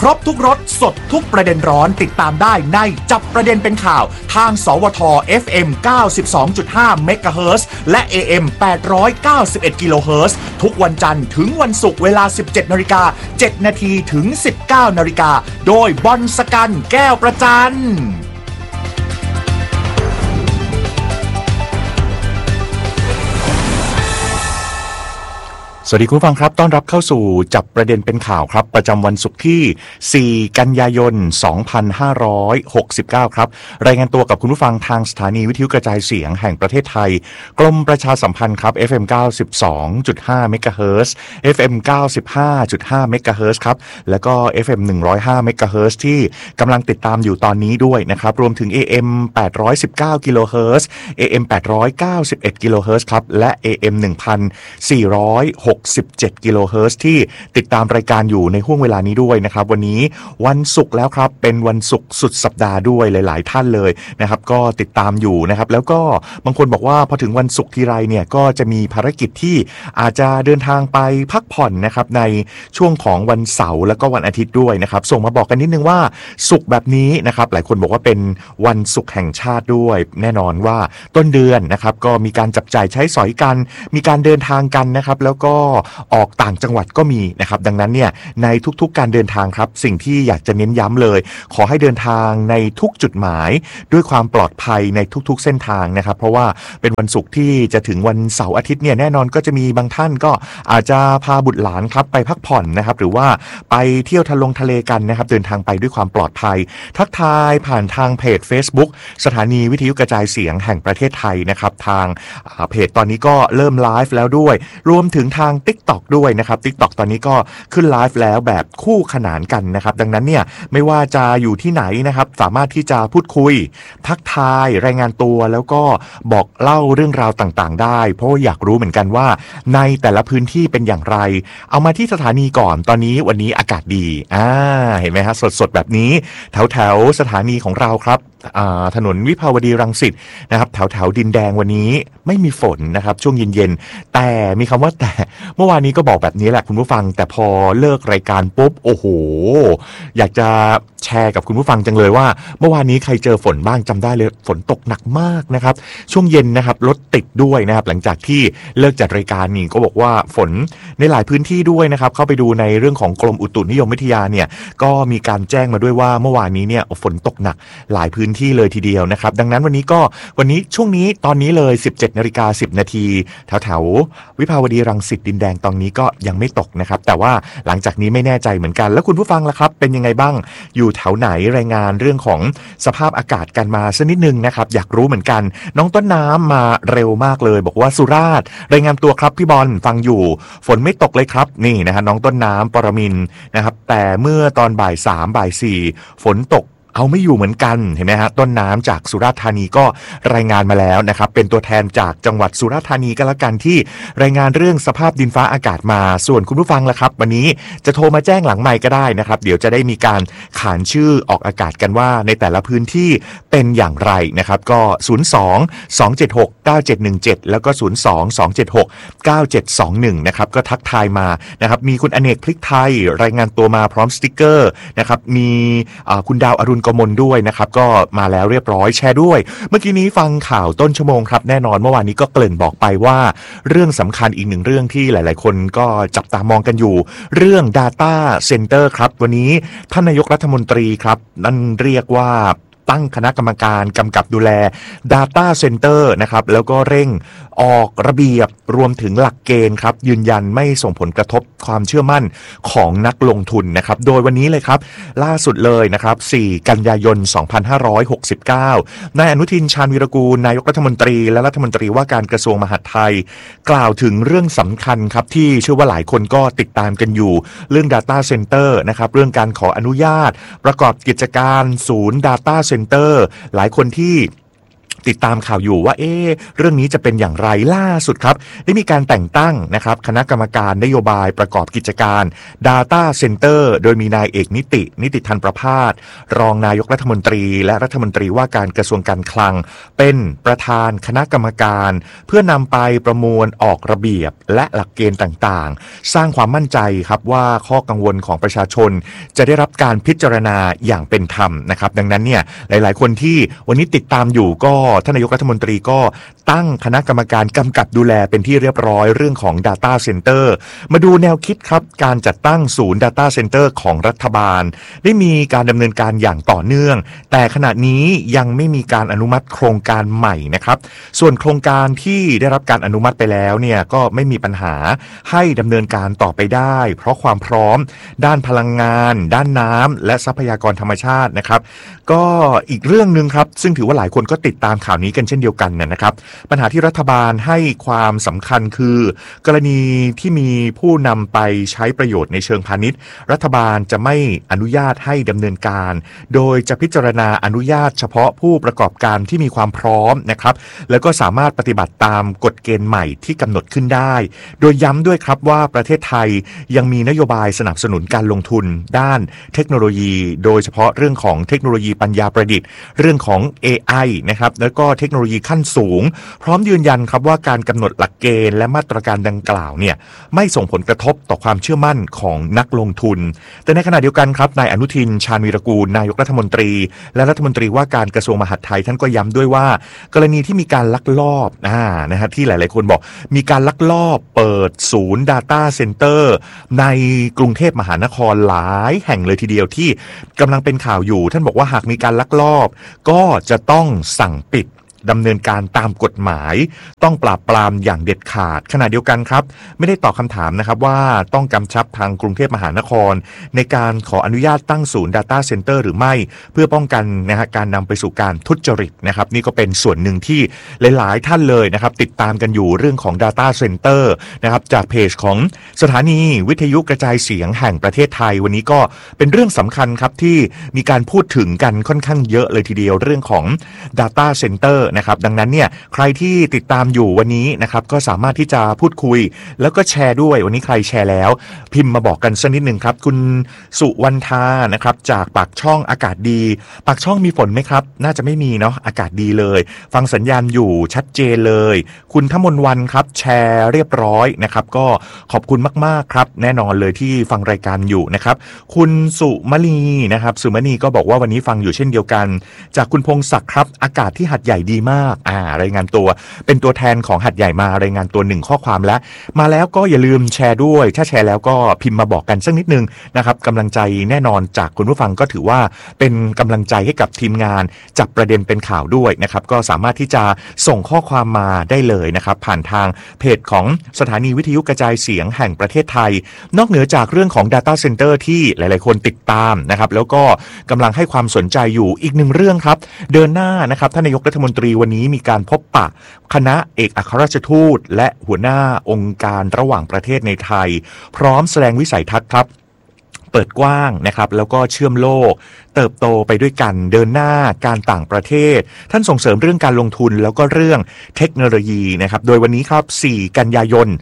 รบทุกรสสดทุกประเด็นร้อนติดตามได้ในจับประเด็นเป็นข่าวทางสวท FM 92.5 MHz และ AM 891 kHz ทุกวันจันทร์ถึงวันศุกร์เวลา 17:07 น.ถึง 19:00 น.โดยบอลสกันแก้วประจันสวัสดีคุณผู้ฟังครับต้อนรับเข้าสู่จับประเด็นเป็นข่าวครับประจำวันศุกร์ที่ 4 กันยายน 2569 ครับรายงานตัวกับคุณผู้ฟังทางสถานีวิทยุกระจายเสียงแห่งประเทศไทยกรมประชาสัมพันธ์ครับ FM 92.5 MHz FM 95.5 MHz ครับแล้วก็ FM 105 MHz ที่กำลังติดตามอยู่ตอนนี้ด้วยนะครับรวมถึง AM 819 kHz AM 891 kHz ครับและ AM 1,467 กิโลเฮิรตซ์ที่ติดตามรายการอยู่ในห้วงเวลานี้ด้วยนะครับวันนี้วันศุกร์แล้วครับเป็นวันศุกร์สุดสัปดาห์ด้วยหลายๆท่านเลยนะครับก็ติดตามอยู่นะครับแล้วก็บางคนบอกว่าพอถึงวันศุกร์ทีไรเนี่ยก็จะมีภารกิจที่อาจจะเดินทางไปพักผ่อนนะครับในช่วงของวันเสาร์แล้วก็วันอาทิตย์ด้วยนะครับส่งมาบอกกันนิดนึงว่าศุกร์แบบนี้นะครับหลายคนบอกว่าเป็นวันศุกร์แห่งชาติด้วยแน่นอนว่าต้นเดือนนะครับก็มีการจับจ่ายใช้สอยกันมีการเดินทางกันนะครับแล้วก็ออกต่างจังหวัดก็มีนะครับดังนั้นเนี่ยในทุกๆการเดินทางครับสิ่งที่อยากจะเน้นย้ำเลยขอให้เดินทางในทุกจุดหมายด้วยความปลอดภัยในทุกๆเส้นทางนะครับเพราะว่าเป็นวันศุกร์ที่จะถึงวันเสาร์อาทิตย์เนี่ยแน่นอนก็จะมีบางท่านก็อาจจะพาบุตรหลานครับไปพักผ่อนนะครับหรือว่าไปเที่ยวทะเลกันนะครับเดินทางไปด้วยความปลอดภัยทักทายผ่านทางเพจ Facebook สถานีวิทยุกระจายเสียงแห่งประเทศไทยนะครับทางเพจตอนนี้ก็เริ่มไลฟ์แล้วด้วยรวมถึงทาง TikTok ด้วยนะครับ TikTok ตอนนี้ก็ขึ้นไลฟ์แล้วแบบคู่ขนานกันนะครับดังนั้นเนี่ยไม่ว่าจะอยู่ที่ไหนนะครับสามารถที่จะพูดคุยทักทายรายงานตัวแล้วก็บอกเล่าเรื่องราวต่างๆได้เพราะอยากรู้เหมือนกันว่าในแต่ละพื้นที่เป็นอย่างไรเอามาที่สถานีก่อนตอนนี้วันนี้อากาศดีเห็นไหมฮะสดๆแบบนี้แถวสถานีของเราครับถนนวิภาวดีรังสิตนะครับแถวดินแดงวันนี้ไม่มีฝนนะครับช่วงเย็นๆแต่มีคำว่าแต่เมื่อวานนี้ก็บอกแบบนี้แหละคุณผู้ฟังแต่พอเลิกรายการปุ๊บโอ้โหอยากจะแชร์กับคุณผู้ฟังจังเลยว่าเมื่อวานนี้ใครเจอฝนบ้างจำได้เลยฝนตกหนักมากนะครับช่วงเย็นนะครับรถติดด้วยนะครับหลังจากที่เลิกจัดรายการนี่ก็บอกว่าฝนในหลายพื้นที่ด้วยนะครับเข้าไปดูในเรื่องของกรมอุตุนิยมวิทยาเนี่ยก็มีการแจ้งมาด้วยว่าเมื่อวานนี้เนี่ยฝนตกหนักหลายพื้นที่เลยทีเดียวนะครับดังนั้นวันนี้ช่วงนี้ตอนนี้เลย 17:10 น.แถววิภาวดีรังสิตดินแดงตอนนี้ก็ยังไม่ตกนะครับแต่ว่าหลังจากนี้ไม่แน่ใจเหมือนกันแล้วคุณผู้ฟังล่ะครับเป็นยังไงบ้างอยู่แถวไหนรายงานเรื่องของสภาพอากาศกันมาสักนิดนึงนะครับอยากรู้เหมือนกันน้องต้นน้ำมาเร็วมากเลยบอกว่าสุราษฎร์รายงานตัวครับพี่บอลฟังอยู่ฝนไม่ตกเลยครับนี่นะฮะน้องต้นน้ำปรมินทร์นะครับแต่เมื่อตอนบ่าย 3 บ่าย 4ฝนตกเอาไม่อยู่เหมือนกันเห็นไหมฮะต้นน้ำจากสุราษฎร์ธานีก็รายงานมาแล้วนะครับเป็นตัวแทนจากจังหวัดสุราษฎร์ธานีก็แล้วกันที่รายงานเรื่องสภาพดินฟ้าอากาศมาส่วนคุณผู้ฟังล่ะครับวันนี้จะโทรมาแจ้งหลังไมค์ก็ได้นะครับเดี๋ยวจะได้มีการขานชื่อออกอากาศกันว่าในแต่ละพื้นที่เป็นอย่างไรนะครับก็02-276-9717แล้วก็02-276-9721นะครับก็ทักทายมานะครับมีคุณอเนกพลิกไทยรายงานตัวมาพร้อมสติ๊กเกอร์นะครับมีคุณดาวอรุณกมลด้วยนะครับก็มาแล้วเรียบร้อยแชร์ด้วยเมื่อกี้นี้ฟังข่าวต้นชั่วโมงครับแน่นอนเมื่อวานนี้ก็เกริ่นบอกไปว่าเรื่องสำคัญอีกหนึ่งเรื่องที่หลายๆคนก็จับตามองกันอยู่เรื่อง Data Center ครับวันนี้ท่านนายกรัฐมนตรีครับนั่นเรียกว่าตั้งคณะกรรมการกำกับดูแล Data Center นะครับแล้วก็เร่งออกระเบียบรวมถึงหลักเกณฑ์ครับยืนยันไม่ส่งผลกระทบความเชื่อมั่นของนักลงทุนนะครับโดยวันนี้เลยครับล่าสุดเลยนะครับ4 กันยายน 2569นายอนุทินชาญวีรกูลนายกรัฐมนตรีและรัฐมนตรีว่าการกระทรวงมหาดไทยกล่าวถึงเรื่องสำคัญครับที่เชื่อว่าหลายคนก็ติดตามกันอยู่เรื่อง Data Center นะครับเรื่องการขออนุญาตประกอบกิจการศูนย์ Data Center หลายคนที่ติดตามข่าวอยู่ว่าเรื่องนี้จะเป็นอย่างไรล่าสุดครับได้มีการแต่งตั้งนะครับคณะกรรมการนโยบายประกอบกิจการ Data Center โดยมีนายเอกนิติธันประภาสรองนายกรัฐมนตรีและรัฐมนตรีว่าการกระทรวงการคลังเป็นประธานคณะกรรมการเพื่อนำไปประมวลออกระเบียบและหลักเกณฑ์ต่างๆสร้างความมั่นใจครับว่าข้อกังวลของประชาชนจะได้รับการพิจารณาอย่างเป็นธรรมนะครับดังนั้นเนี่ยหลายๆคนที่วันนี้ติดตามอยู่ก็ท่านนายกรัฐมนตรีก็ตั้งคณะกรรมการกำกับดูแลเป็นที่เรียบร้อยเรื่องของ Data Center มาดูแนวคิดครับการจัดตั้งศูนย์ Data Center ของรัฐบาลได้มีการดำเนินการอย่างต่อเนื่องแต่ขณะนี้ยังไม่มีการอนุมัติโครงการใหม่นะครับส่วนโครงการที่ได้รับการอนุมัติไปแล้วเนี่ยก็ไม่มีปัญหาให้ดำเนินการต่อไปได้เพราะความพร้อมด้านพลังงานด้านน้ำและทรัพยากรธรรมชาตินะครับก็อีกเรื่องนึงครับซึ่งถือว่าหลายคนก็ติดตามข่าวนี้กันเช่นเดียวกันนะครับปัญหาที่รัฐบาลให้ความสำคัญคือกรณีที่มีผู้นำไปใช้ประโยชน์ในเชิงพาณิชย์รัฐบาลจะไม่อนุญาตให้ดำเนินการโดยจะพิจารณาอนุญาตเฉพาะผู้ประกอบการที่มีความพร้อมนะครับแล้วก็สามารถปฏิบัติตามกฎเกณฑ์ใหม่ที่กำหนดขึ้นได้โดยย้ำด้วยครับว่าประเทศไทยยังมีนโยบายสนับสนุนการลงทุนด้านเทคโนโลยีโดยเฉพาะเรื่องของเทคโนโลยีปัญญาประดิษฐ์เรื่องของ AI นะครับแล้วก็เทคโนโลยีขั้นสูงพร้อมยืนยันครับว่าการกำหนดหลักเกณฑ์และมาตรการดังกล่าวเนี่ยไม่ส่งผลกระทบต่อความเชื่อมั่นของนักลงทุนแต่ในขณะเดียวกันครับนายอนุทินชาญวีรกูลนายกรัฐมนตรีและรัฐมนตรีว่าการกระทรวงมหาดไทยท่านก็ย้ำด้วยว่ากรณีที่มีการลักลอบนะฮะที่หลายๆคนบอกมีการลักลอบเปิดศูนย์ Data Center ในกรุงเทพมหานครหลายแห่งเลยทีเดียวที่กำลังเป็นข่าวอยู่ท่านบอกว่าหากมีการลักลอบก็จะต้องสั่งปิดดำเนินการตามกฎหมายต้องปราบปรามอย่างเด็ดขาดขณะเดียวกันครับไม่ได้ตอบคำถามนะครับว่าต้องกำชับทางกรุงเทพมหานครในการขออนุญาตตั้งศูนย์ Data Center หรือไม่เพื่อป้องกันนะฮะการนำไปสู่การทุจริตนะครับนี่ก็เป็นส่วนหนึ่งที่หลายๆท่านเลยนะครับติดตามกันอยู่เรื่องของ Data Center นะครับจากเพจของสถานีวิทยุกระจายเสียงแห่งประเทศไทยวันนี้ก็เป็นเรื่องสำคัญครับที่มีการพูดถึงกันค่อนข้างเยอะเลยทีเดียวเรื่องของ Data Centerนะครับดังนั้นเนี่ยใครที่ติดตามอยู่วันนี้นะครับก็สามารถที่จะพูดคุยแล้วก็แชร์ด้วยวันนี้ใครแชร์แล้วพิมพ์มาบอกกันสักนิดหนึ่งครับคุณสุวรรณธานะครับจากปากช่องอากาศดีปากช่องมีฝนไหมครับน่าจะไม่มีเนาะอากาศดีเลยฟังสัญญาณอยู่ชัดเจนเลยคุณธมนวันครับแชร์เรียบร้อยนะครับก็ขอบคุณมากๆครับแน่นอนเลยที่ฟังรายการอยู่นะครับคุณสุมณีนะครับสุมณีก็บอกว่าวันนี้ฟังอยู่เช่นเดียวกันจากคุณพงศักดิ์ครับอากาศที่หัดใหญ่ดีมากรายงานตัวเป็นตัวแทนของหัดใหญ่มารายงานตัว1ข้อความแล้วมาแล้วก็อย่าลืมแชร์ด้วยถ้าแชร์แล้วก็พิมพ์มาบอกกันสักนิดนึงนะครับกำลังใจแน่นอนจากคุณผู้ฟังก็ถือว่าเป็นกำลังใจให้กับทีมงานจับประเด็นเป็นข่าวด้วยนะครับก็สามารถที่จะส่งข้อความมาได้เลยนะครับผ่านทางเพจของสถานีวิทยุกระจายเสียงแห่งประเทศไทยนอกเหนือจากเรื่องของ Data Center ที่หลายๆคนติดตามนะครับแล้วก็กำลังให้ความสนใจอยู่อีกหนึ่งเรื่องครับเดินหน้านะครับท่านนายกรัฐมนตรีวันนี้มีการพบปะคณะเอกอัครราชทูตและหัวหน้าองค์การระหว่างประเทศในไทยพร้อมแสดงวิสัยทัศน์ครับเปิดกว้างนะครับแล้วก็เชื่อมโลกเติบโตไปด้วยกันเดินหน้าการต่างประเทศท่านส่งเสริมเรื่องการลงทุนแล้วก็เรื่องเทคโนโลยีนะครับโดยวันนี้ครับ4กันยายน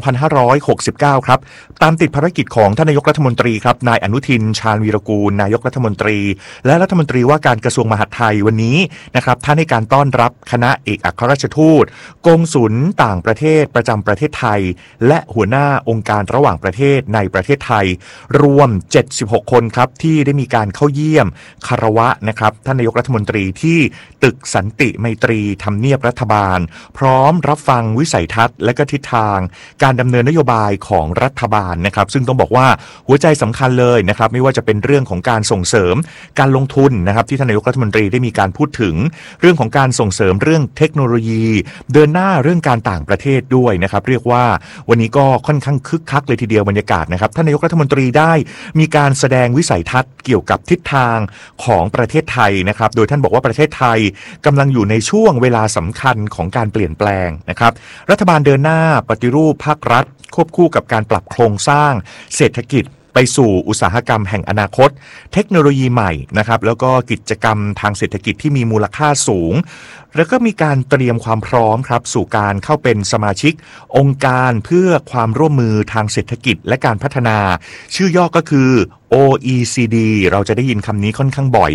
2569ครับตามติดภารกิจของท่านนายกรัฐมนตรีครับนายอนุทินชาญวีรกูลนายกรัฐมนตรีและรัฐมนตรีว่าการกระทรวงมหาดไทยวันนี้นะครับท่านให้การต้อนรับคณะเอกอัครราชทูตกงสุลต่างประเทศประจำประเทศไทยและหัวหน้าองค์การระหว่างประเทศในประเทศไทยรวม76คนครับที่ได้มีการเข้าเยี่ยมคารวะนะครับท่านนายกรัฐมนตรีที่ตึกสันติไมตรีทำเนียบรัฐบาลพร้อมรับฟังวิสัยทัศน์และก็ทิศทางการดำเนินนโยบายของรัฐบาลนะครับซึ่งต้องบอกว่าหัวใจสำคัญเลยนะครับไม่ว่าจะเป็นเรื่องของการส่งเสริมการลงทุนนะครับที่ท่านนายกรัฐมนตรีได้มีการพูดถึงเรื่องของการส่งเสริมเรื่องเทคโนโลยีเดินหน้าเรื่องการต่างประเทศด้วยนะครับเรียกว่าวันนี้ก็ค่อนข้างคึกคักเลยทีเดียวบรรยากาศนะครับท่านนายกรัฐมนตรีได้มีการแสดงวิสัยทัศน์เกี่ยวกับทิศทางของประเทศไทยนะครับโดยท่านบอกว่าประเทศไทยกำลังอยู่ในช่วงเวลาสำคัญของการเปลี่ยนแปลงนะครับรัฐบาลเดินหน้าปฏิรูปภาครัฐควบคู่กับการปรับโครงสร้างเศรษฐกิจไปสู่อุตสาหกรรมแห่งอนาคตเทคโนโลยีใหม่นะครับแล้วก็กิจกรรมทางเศรษฐกิจที่มีมูลค่าสูงแล้วก็มีการเตรียมความพร้อมครับสู่การเข้าเป็นสมาชิกองค์การเพื่อความร่วมมือทางเศรษฐกิจและการพัฒนาชื่อย่อก็คือ OECD เราจะได้ยินคำนี้ค่อนข้างบ่อย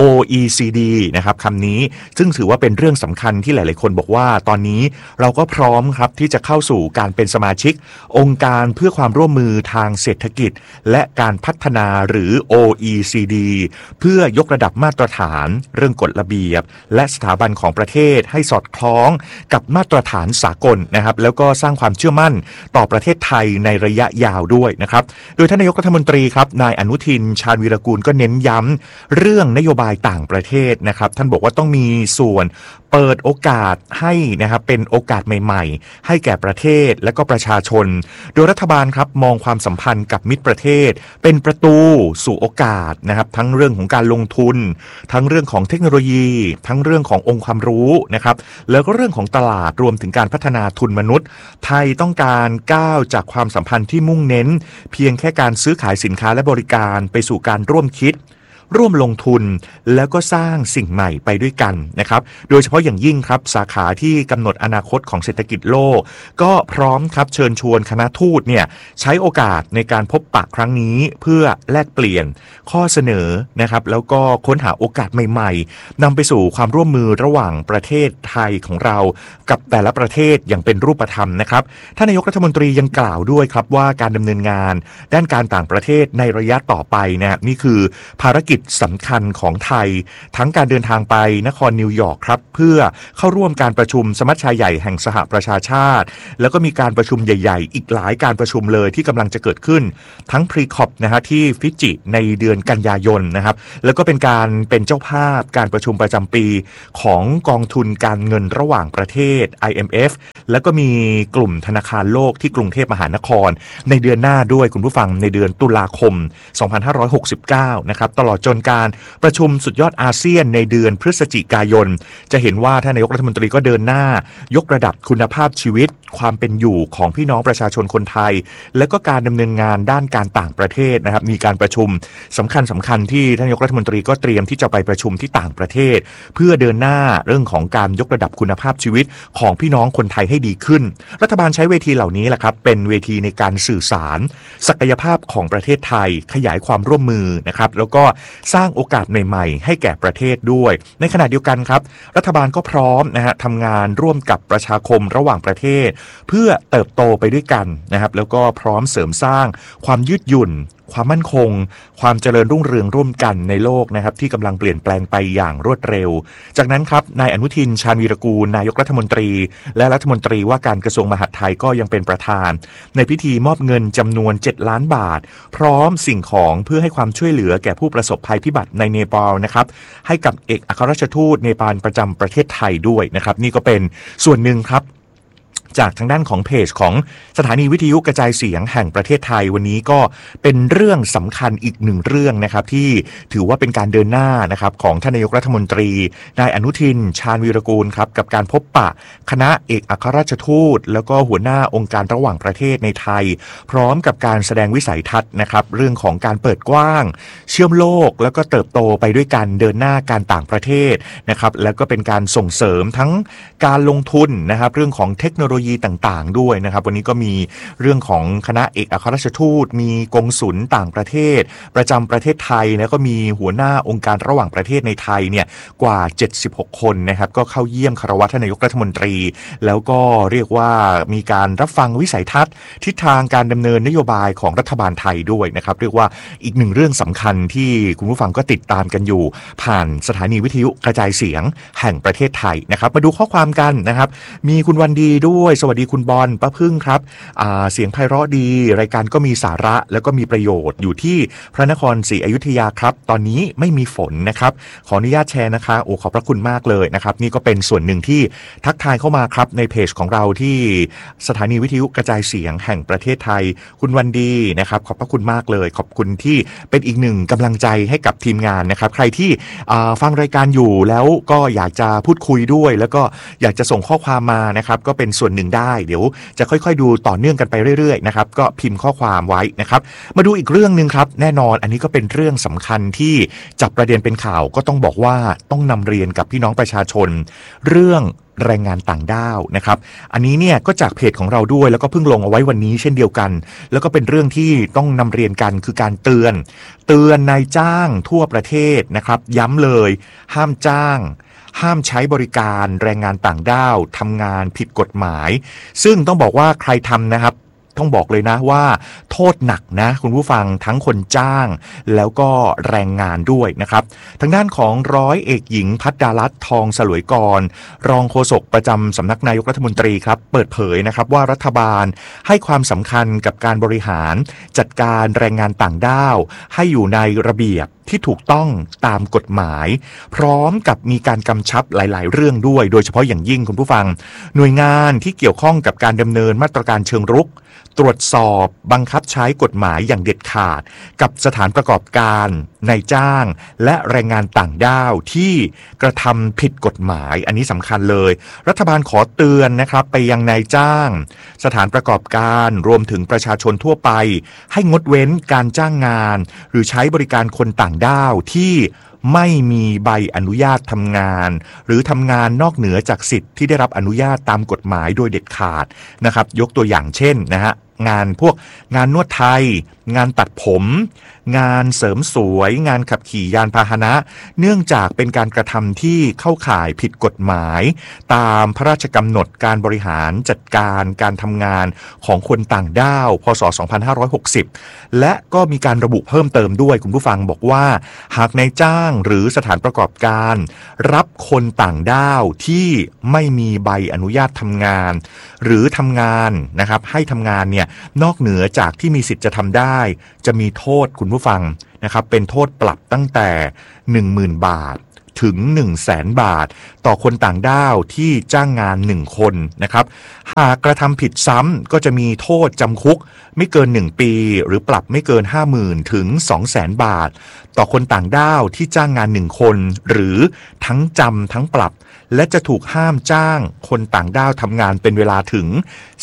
OECD นะครับคำนี้ซึ่งถือว่าเป็นเรื่องสำคัญที่หลายๆคนบอกว่าตอนนี้เราก็พร้อมครับที่จะเข้าสู่การเป็นสมาชิกองค์การเพื่อความร่วมมือทางเศรษฐกิจและการพัฒนาหรือ OECD เพื่อยกระดับมาตรฐานเรื่องกฎระเบียบและสถาบันของประเทศให้สอดคล้องกับมาตรฐานสากลนะครับแล้วก็สร้างความเชื่อมั่นต่อประเทศไทยในระยะยาวด้วยนะครับโดยท่านนายกรัฐมนตรีครับนายอนุทินชาญวีรกูลก็เน้นย้ำเรื่องนโยบายต่างประเทศนะครับท่านบอกว่าต้องมีส่วนเปิดโอกาสให้นะครับเป็นโอกาสใหม่ๆให้แก่ประเทศและก็ประชาชนโดยรัฐบาลครับมองความสัมพันธ์กับมิตรประเทศเป็นประตูสู่โอกาสนะครับทั้งเรื่องของการลงทุนทั้งเรื่องของเทคโนโลยีทั้งเรื่องขององค์ความรู้นะครับแล้วก็เรื่องของตลาดรวมถึงการพัฒนาทุนมนุษย์ไทยต้องการก้าวจากความสัมพันธ์ที่มุ่งเน้นเพียงแค่การซื้อขายสินค้าและบริการไปสู่การร่วมคิดร่วมลงทุนแล้วก็สร้างสิ่งใหม่ไปด้วยกันนะครับโดยเฉพาะอย่างยิ่งครับสาขาที่กำหนดอนาคตของเศรษฐกิจโลกก็พร้อมครับเชิญชวนคณะทูตเนี่ยใช้โอกาสในการพบปะครั้งนี้เพื่อแลกเปลี่ยนข้อเสนอนะครับแล้วก็ค้นหาโอกาสใหม่ๆนำไปสู่ความร่วมมือระหว่างประเทศไทยของเรากับแต่ละประเทศอย่างเป็นรูปธรรมนะครับท่านนายกรัฐมนตรียังกล่าวด้วยครับว่าการดำเนินงานด้านการต่างประเทศในระยะต่อไปนะนี่คือภารกิจสำคัญของไทยทั้งการเดินทางไปนครนิวยอร์กครับเพื่อเข้าร่วมการประชุมสมัชชาใหญ่แห่งสหประชาชาติแล้วก็มีการประชุมใหญ่ๆอีกหลายการประชุมเลยที่กำลังจะเกิดขึ้นทั้งพรีคอปนะฮะที่ฟิจิในเดือนกันยายนนะครับแล้วก็เป็นเจ้าภาพการประชุมประจำปีของกองทุนการเงินระหว่างประเทศ IMF แล้วก็มีกลุ่มธนาคารโลกที่กรุงเทพมหานครในเดือนหน้าด้วยคุณผู้ฟังในเดือนตุลาคม2569นะครับตลอดจนการประชุมสุดยอดอาเซียนในเดือนพฤศจิกายนจะเห็นว่าท่านนายกรัฐมนตรีก็เดินหน้ายกระดับคุณภาพชีวิตความเป็นอยู่ของพี่น้องประชาชนคนไทยและก็การดำเนินงานด้านการต่างประเทศนะครับมีการประชุมสำคัญที่ท่านนายกรัฐมนตรีก็เตรียมที่จะไปประชุมที่ต่างประเทศเพื่อเดินหน้าเรื่องของการยกระดับคุณภาพชีวิตของพี่น้องคนไทยให้ดีขึ้นรัฐบาลใช้เวทีเหล่านี้แหละครับเป็นเวทีในการสื่อสารศักยภาพของประเทศไทยขยายความร่วมมือนะครับแล้วก็สร้างโอกาสใหม่ๆให้แก่ประเทศด้วยในขณะเดียวกันครับรัฐบาลก็พร้อมนะฮะทำงานร่วมกับประชาคมระหว่างประเทศเพื่อเติบโตไปด้วยกันนะครับแล้วก็พร้อมเสริมสร้างความยืดหยุ่นความมั่นคงความเจริญรุ่งเรืองร่วมกันในโลกนะครับที่กำลังเปลี่ยนแปลงไปอย่างรวดเร็วจากนั้นครับนายอนุทินชาญวีรกูลนายกรัฐมนตรีและรัฐมนตรีว่าการกระทรวงมหาดไทยก็ยังเป็นประธานในพิธีมอบเงินจำนวน7 ล้านบาทพร้อมสิ่งของเพื่อให้ความช่วยเหลือแก่ผู้ประสบภัยพิบัติในเนปาลนะครับให้กับเอกอัครราชทูตเนปาลประจำประเทศไทยด้วยนะครับนี่ก็เป็นส่วนหนึ่งครับจากทางด้านของเพจของสถานีวิทยุกระจายเสียงแห่งประเทศไทยวันนี้ก็เป็นเรื่องสำคัญอีกหนึ่งเรื่องนะครับที่ถือว่าเป็นการเดินหน้านะครับของท่านนายกรัฐมนตรีนายอนุทินชาญวีรกูลครับกับการพบปะคณะเอกอัครราชทูตแล้วก็หัวหน้าองค์การระหว่างประเทศในไทยพร้อมกับการแสดงวิสัยทัศน์นะครับเรื่องของการเปิดกว้างเชื่อมโลกแล้วก็เติบโตไปด้วยกันเดินหน้าการต่างประเทศนะครับแล้วก็เป็นการส่งเสริมทั้งการลงทุนนะครับเรื่องของเทคโนโลยีต่างๆด้วยนะครับวันนี้ก็มีเรื่องของคณะเอกอัครราชทูตมีกงสุลต่างประเทศประจำประเทศไทยแล้วก็มีหัวหน้าองค์การระหว่างประเทศในไทยเนี่ยกว่า76คนนะครับก็เข้าเยี่ยมคารวะท่านนายกรัฐมนตรีแล้วก็เรียกว่ามีการรับฟังวิสัยทัศน์ทิศทางการดำเนินนโยบายของรัฐบาลไทยด้วยนะครับเรียกว่าอีกหนึ่งเรื่องสำคัญที่คุณผู้ฟังก็ติดตามกันอยู่ผ่านสถานีวิทยุกระจายเสียงแห่งประเทศไทยนะครับมาดูข้อความกันนะครับมีคุณวันดีด้วยสวัสดีคุณบอลป้าพึ่งครับเสียงไพเราะดีรายการก็มีสาระแล้วก็มีประโยชน์อยู่ที่พระนครศรีอยุธยาครับตอนนี้ไม่มีฝนนะครับขออนุญาตแชร์นะคะโอ้ขอบพระคุณมากเลยนะครับนี่ก็เป็นส่วนหนึ่งที่ทักทายเข้ามาครับในเพจของเราที่สถานีวิทยุกระจายเสียงแห่งประเทศไทยคุณวันดีนะครับขอบพระคุณมากเลยขอบคุณที่เป็นอีกหนึ่งกำลังใจให้กับทีมงานนะครับใครที่ฟังรายการอยู่แล้วก็อยากจะพูดคุยด้วยแล้วก็อยากจะส่งข้อความมานะครับก็เป็นส่วนหนึ่งได้เดี๋ยวจะค่อยๆดูต่อเนื่องกันไปเรื่อยๆนะครับก็พิมพ์ข้อความไว้นะครับมาดูอีกเรื่องนึงครับแน่นอนอันนี้ก็เป็นเรื่องสำคัญที่จับประเด็นเป็นข่าวก็ต้องบอกว่าต้องนำเรียนกับพี่น้องประชาชนเรื่องแรงงานต่างด้าวนะครับอันนี้เนี่ยก็จากเพจของเราด้วยแล้วก็เพิ่งลงเอาไว้วันนี้เช่นเดียวกันแล้วก็เป็นเรื่องที่ต้องนำเรียนกันคือการเตือนนายจ้างทั่วประเทศนะครับย้ำเลยห้ามจ้างห้ามใช้บริการแรงงานต่างด้าวทำงานผิดกฎหมายซึ่งต้องบอกว่าใครทำนะครับต้องบอกเลยนะว่าโทษหนักนะคุณผู้ฟังทั้งคนจ้างแล้วก็แรงงานด้วยนะครับทางด้านของร้อยเอกหญิงภัทรารัตน์ทองสลวยกรรองโฆษกประจำสำนักนายกรัฐมนตรีครับเปิดเผยนะครับว่ารัฐบาลให้ความสำคัญกับการบริหารจัดการแรงงานต่างด้าวให้อยู่ในระเบียบที่ถูกต้องตามกฎหมายพร้อมกับมีการกำชับหลายๆเรื่องด้วยโดยเฉพาะอย่างยิ่งคุณผู้ฟังหน่วยงานที่เกี่ยวข้องกับการดำเนินมาตรการเชิงรุกตรวจสอบบังคับใช้กฎหมายอย่างเด็ดขาดกับสถานประกอบการนายจ้างและแรงงานต่างด้าวที่กระทำผิดกฎหมายอันนี้สำคัญเลยรัฐบาลขอเตือนนะครับไปยังนายจ้างสถานประกอบการรวมถึงประชาชนทั่วไปให้งดเว้นการจ้างงานหรือใช้บริการคนต่างด้าวที่ไม่มีใบอนุญาตทำงานหรือทำงานนอกเหนือจากสิทธิ์ที่ได้รับอนุญาตตามกฎหมายโดยเด็ดขาดนะครับยกตัวอย่างเช่นนะฮะงานพวกงานนวดไทยงานตัดผมงานเสริมสวยงานขับขี่ยานพาหนะเนื่องจากเป็นการกระทำที่เข้าข่ายผิดกฎหมายตามพระราชกำหนดการบริหารจัดการการทำงานของคนต่างด้าวพ.ศ. 2560และก็มีการระบุเพิ่มเติมด้วยคุณผู้ฟังบอกว่าหากนายจ้างหรือสถานประกอบการรับคนต่างด้าวที่ไม่มีใบอนุญาตทำงานหรือทำงานนะครับให้ทำงานเนี่ยนอกเหนือจากที่มีสิทธิ์จะทำได้จะมีโทษคุณผู้ฟังนะครับเป็นโทษปรับตั้งแต่ 10,000 บาทถึง 100,000 บาทต่อคนต่างด้าวที่จ้างงาน1คนนะครับหากกระทำผิดซ้ำก็จะมีโทษจำคุกไม่เกิน1ปีหรือปรับไม่เกิน 50,000 ถึง 200,000 บาทต่อคนต่างด้าวที่จ้างงาน1คนหรือทั้งจำทั้งปรับและจะถูกห้ามจ้างคนต่างด้าวทำงานเป็นเวลาถึง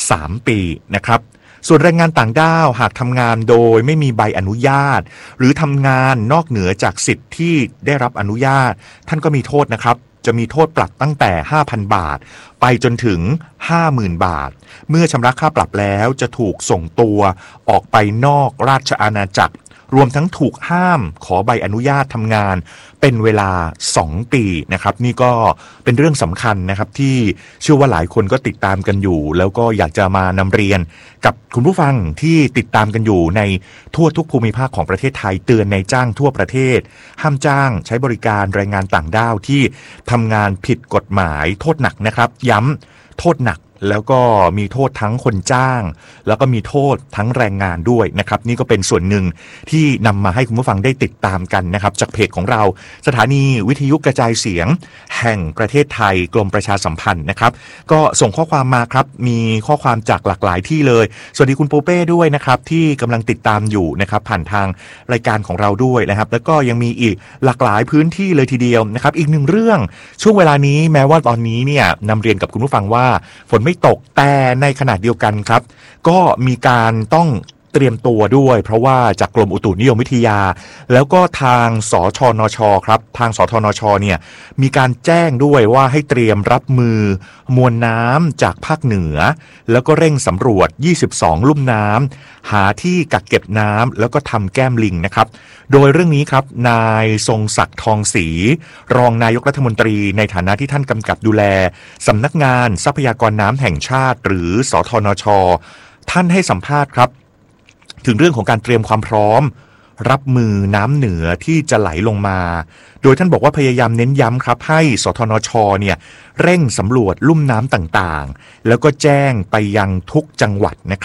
3ปีนะครับส่วนแรงงานต่างด้าวหากทำงานโดยไม่มีใบอนุญาตหรือทำงานนอกเหนือจากสิทธิ์ที่ได้รับอนุญาตท่านก็มีโทษนะครับจะมีโทษปรับตั้งแต่ 5,000 บาทไปจนถึง 50,000 บาทเมื่อชำระค่าปรับแล้วจะถูกส่งตัวออกไปนอกราชอาณาจักรรวมทั้งถูกห้ามขอใบอนุญาตทำงานเป็นเวลา2ปีนะครับนี่ก็เป็นเรื่องสำคัญนะครับที่เชื่อว่าหลายคนก็ติดตามกันอยู่แล้วก็อยากจะมานำเรียนกับคุณผู้ฟังที่ติดตามกันอยู่ในทั่วทุกภูมิภาคของประเทศไทยเตือนนายจ้างทั่วประเทศห้ามจ้างใช้บริการแรงงานต่างด้าวที่ทำงานผิดกฎหมายโทษหนักนะครับย้ำโทษหนักแล้วก็มีโทษทั้งคนจ้างแล้วก็มีโทษทั้งแรงงานด้วยนะครับนี่ก็เป็นส่วนหนึ่งที่นำมาให้คุณผู้ฟังได้ติดตามกันนะครับจากเพจของเราสถานีวิทยุกระจายเสียงแห่งประเทศไทยกรมประชาสัมพันธ์นะครับก็ส่งข้อความมาครับมีข้อความจากหลากหลายที่เลยสวัสดีคุณปูเป้ด้วยนะครับที่กำลังติดตามอยู่นะครับผ่านทางรายการของเราด้วยนะครับแล้วก็ยังมีอีกหลากหลายพื้นที่เลยทีเดียวนะครับอีกหนึ่งเรื่องช่วงเวลานี้แม้ว่าตอนนี้เนี่ยนำเรียนกับคุณผู้ฟังว่าฝนไม่ตกแต่ในขณะเดียวกันครับก็มีการต้องเตรียมตัวด้วยเพราะว่าจากกรมอุตุนิยมวิทยาแล้วก็ทางสชนชครับทางสทนชเนี่ยมีการแจ้งด้วยว่าให้เตรียมรับมือมวลน้ำจากภาคเหนือแล้วก็เร่งสำรวจ22ลุ่มน้ำหาที่กักเก็บน้ำแล้วก็ทำแก้มลิงนะครับโดยเรื่องนี้ครับนายทรงศักดิ์ทองศรีรองนายกรัฐมนตรีในฐานะที่ท่านกำกับดูแลสำนักงานทรัพยากรน้ำแห่งชาติหรือสทนชท่านให้สัมภาษณ์ครับถึงเรื่องของการเตรียมความพร้อมรับมือน้ำเหนือที่จะไหลลงมาโดยท่านบอกว่าพยายามเน้นย้ำครับให้สทนชเนี่ยเร่งสำรวจลุ่มน้ำต่างๆแล้วก็แจ้งไปยังทุกจังหวัดนะครับ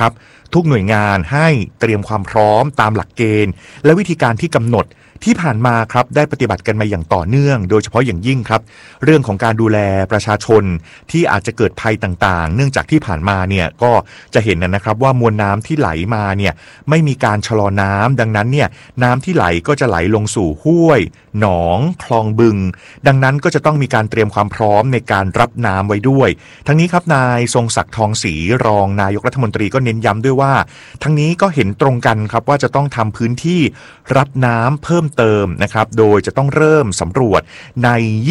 ทุกหน่วยงานให้เตรียมความพร้อมตามหลักเกณฑ์และวิธีการที่กำหนดที่ผ่านมาครับได้ปฏิบัติกันมาอย่างต่อเนื่องโดยเฉพาะอย่างยิ่งครับเรื่องของการดูแลประชาชนที่อาจจะเกิดภัยต่างๆเนื่องจากที่ผ่านมาเนี่ยก็จะเห็นนะครับว่ามวลน้ำที่ไหลมาเนี่ยไม่มีการชะลอน้ำดังนั้นเนี่ยน้ำที่ไหลก็จะไหลลงสู่ห้วยหนองคลองบึงดังนั้นก็จะต้องมีการเตรียมความพร้อมในการรับน้ำไว้ด้วยทั้งนี้ครับนายทรงศักดิ์ทองศรีรองนายกรัฐมนตรีก็เน้นย้ำด้วยว่าทั้งนี้ก็เห็นตรงกันครับว่าจะต้องทำพื้นที่รับน้ำเพิ่มเติมนะครับโดยจะต้องเริ่มสำรวจใน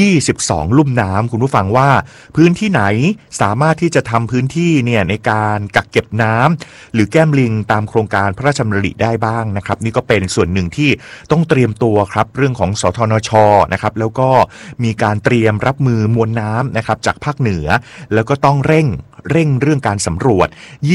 22ลุ่มน้ำคุณผู้ฟังว่าพื้นที่ไหนสามารถที่จะทำพื้นที่เนี่ยในการกักเก็บน้ำหรือแก้มลิงตามโครงการพระราชดำริได้บ้างนะครับนี่ก็เป็นส่วนหนึ่งที่ต้องเตรียมตัวครับเรื่องของสทนช.นะครับแล้วก็มีการเตรียมรับมือมวลน้ำนะครับจากภาคเหนือแล้วก็ต้องเร่งเรื่องการสำรวจ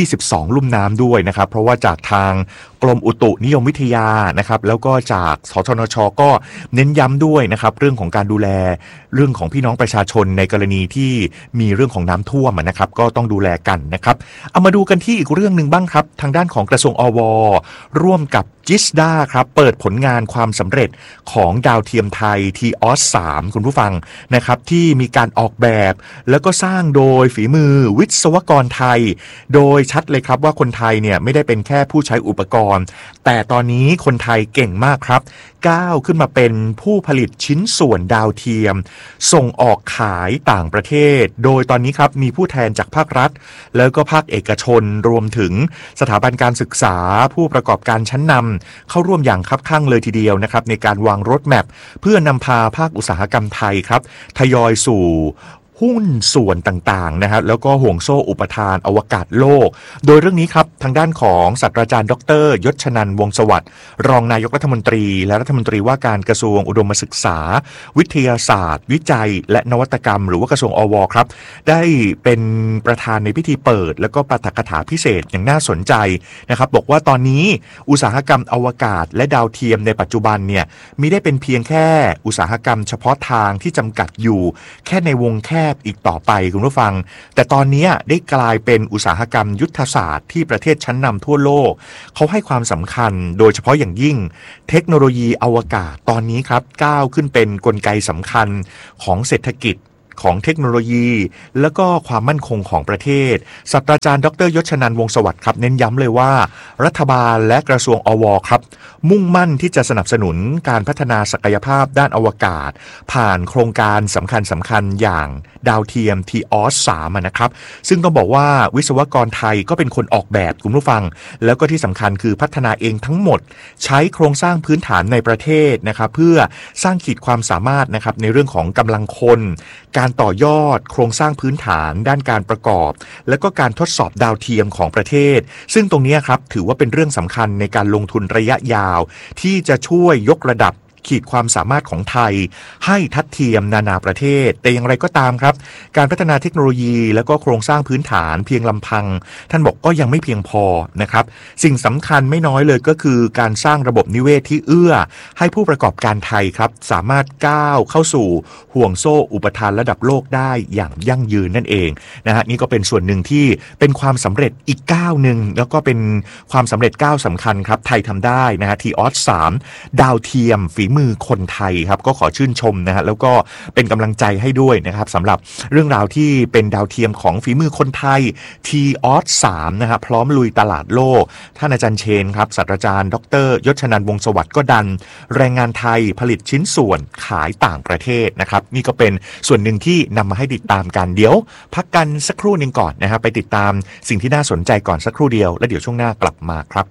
22ลุ่มน้ำด้วยนะครับเพราะว่าจากทางกรมอุตุนิยมวิทยานะครับแล้วก็จากสทนช.ก็เน้นย้ำด้วยนะครับเรื่องของการดูแลเรื่องของพี่น้องประชาชนในกรณีที่มีเรื่องของน้ำท่วมนะครับก็ต้องดูแลกันนะครับเอามาดูกันที่อีกเรื่องนึงบ้างครับทางด้านของกระทรวงอว.ร่วมกับจิสดาครับเปิดผลงานความสำเร็จของดาวเทียมไทย TEOS 3คุณผู้ฟังนะครับที่มีการออกแบบแล้วก็สร้างโดยฝีมือวิศวกรไทยโดยชัดเลยครับว่าคนไทยเนี่ยไม่ได้เป็นแค่ผู้ใช้อุปกรณ์แต่ตอนนี้คนไทยเก่งมากครับก้าวขึ้นมาเป็นผู้ผลิตชิ้นส่วนดาวเทียมส่งออกขายต่างประเทศโดยตอนนี้ครับมีผู้แทนจากภาครัฐแล้วก็ภาคเอกชนรวมถึงสถาบันการศึกษาผู้ประกอบการชั้นนำเข้าร่วมอย่างคับคั่งเลยทีเดียวนะครับในการวางรถแมพเพื่อนำพาภาคอุตสาหกรรมไทยครับทยอยสู่หุ้นส่วนต่างๆนะฮะแล้วก็ห่วงโซ่อุปทานอวกาศโลกโดยเรื่องนี้ครับทางด้านของศาสตราจารย์ดร.ยศชนันท์วงศ์สวัสดิ์รองนายกรัฐมนตรีและรัฐมนตรีว่าการกระทรวงอุดมศึกษาวิทยาศาสตร์วิจัยและนวัตกรรมหรือว่ากระทรวงอว.ครับได้เป็นประธานในพิธีเปิดแล้วก็ปาฐกถาพิเศษอย่างน่าสนใจนะครับบอกว่าตอนนี้อุตสาหกรรมอวกาศและดาวเทียมในปัจจุบันเนี่ยมิได้เป็นเพียงแค่อุตสาหกรรมเฉพาะทางที่จำกัดอยู่แค่ในวงแคบอีกต่อไปคุณผู้ฟังแต่ตอนนี้ได้กลายเป็นอุตสาหกรรมยุทธศาสตร์ที่ประเทศชั้นนำทั่วโลกเขาให้ความสำคัญโดยเฉพาะอย่างยิ่งเทคโนโลยีอวกาศตอนนี้ครับก้าวขึ้นเป็นกลไกสำคัญของเศรษฐกิจของเทคโนโลยีและก็ความมั่นคงของประเทศศาสตราจารย์ดร.ยศชนันท์วงศ์สวัสดิ์ครับเน้นย้ำเลยว่ารัฐบาลและกระทรวงอว.ครับมุ่งมั่นที่จะสนับสนุนการพัฒนาศักยภาพด้านอวกาศผ่านโครงการสำคัญอย่างดาวเทียม TEOS 3นะครับซึ่งต้องบอกว่าวิศวกรไทยก็เป็นคนออกแบบคุณผู้ฟังแล้วก็ที่สำคัญคือพัฒนาเองทั้งหมดใช้โครงสร้างพื้นฐานในประเทศนะครับเพื่อสร้างขีดความสามารถนะครับในเรื่องของกำลังคนการต่อยอดโครงสร้างพื้นฐานด้านการประกอบและก็การทดสอบดาวเทียมของประเทศซึ่งตรงนี้ครับถือว่าเป็นเรื่องสำคัญในการลงทุนระยะยาวที่จะช่วยยกระดับขีดความสามารถของไทยให้ทัดเทียมนานาประเทศแต่อย่างไรก็ตามครับการพัฒนาเทคโนโลยีแล้วก็โครงสร้างพื้นฐานเพียงลำพังท่านบอกก็ยังไม่เพียงพอนะครับสิ่งสำคัญไม่น้อยเลยก็คือการสร้างระบบนิเวศที่เอื้อให้ผู้ประกอบการไทยครับสามารถก้าวเข้าสู่ห่วงโซ่อุปทานระดับโลกได้อย่างยั่งยืนนั่นเองนะฮะนี่ก็เป็นส่วนหนึ่งที่เป็นความสำเร็จอีกก้าวหนึ่งแล้วก็เป็นความสำเร็จก้าวสำคัญครับไทยทำได้นะฮะ TEOS 3ดาวเทียมฝีมือคนไทยครับก็ขอชื่นชมนะฮะแล้วก็เป็นกำลังใจให้ด้วยนะครับสำหรับเรื่องราวที่เป็นดาวเทียมของฝีมือคนไทย TEOS 3นะฮะพร้อมลุยตลาดโลกท่านอาจารย์เชนครับศาสตราจารย์ดร.ยศชนันท์วงศ์สวัสดิ์ก็ดันแรงงานไทยผลิตชิ้นส่วนขายต่างประเทศนะครับนี่ก็เป็นส่วนหนึ่งที่นำมาให้ติดตามกันเดี๋ยวพักกันสักครู่หนึ่งก่อนนะฮะไปติดตามสิ่งที่น่าสนใจก่อนสักครู่เดียวแล้วเดี๋ยวช่วงหน้ากลับมาครับ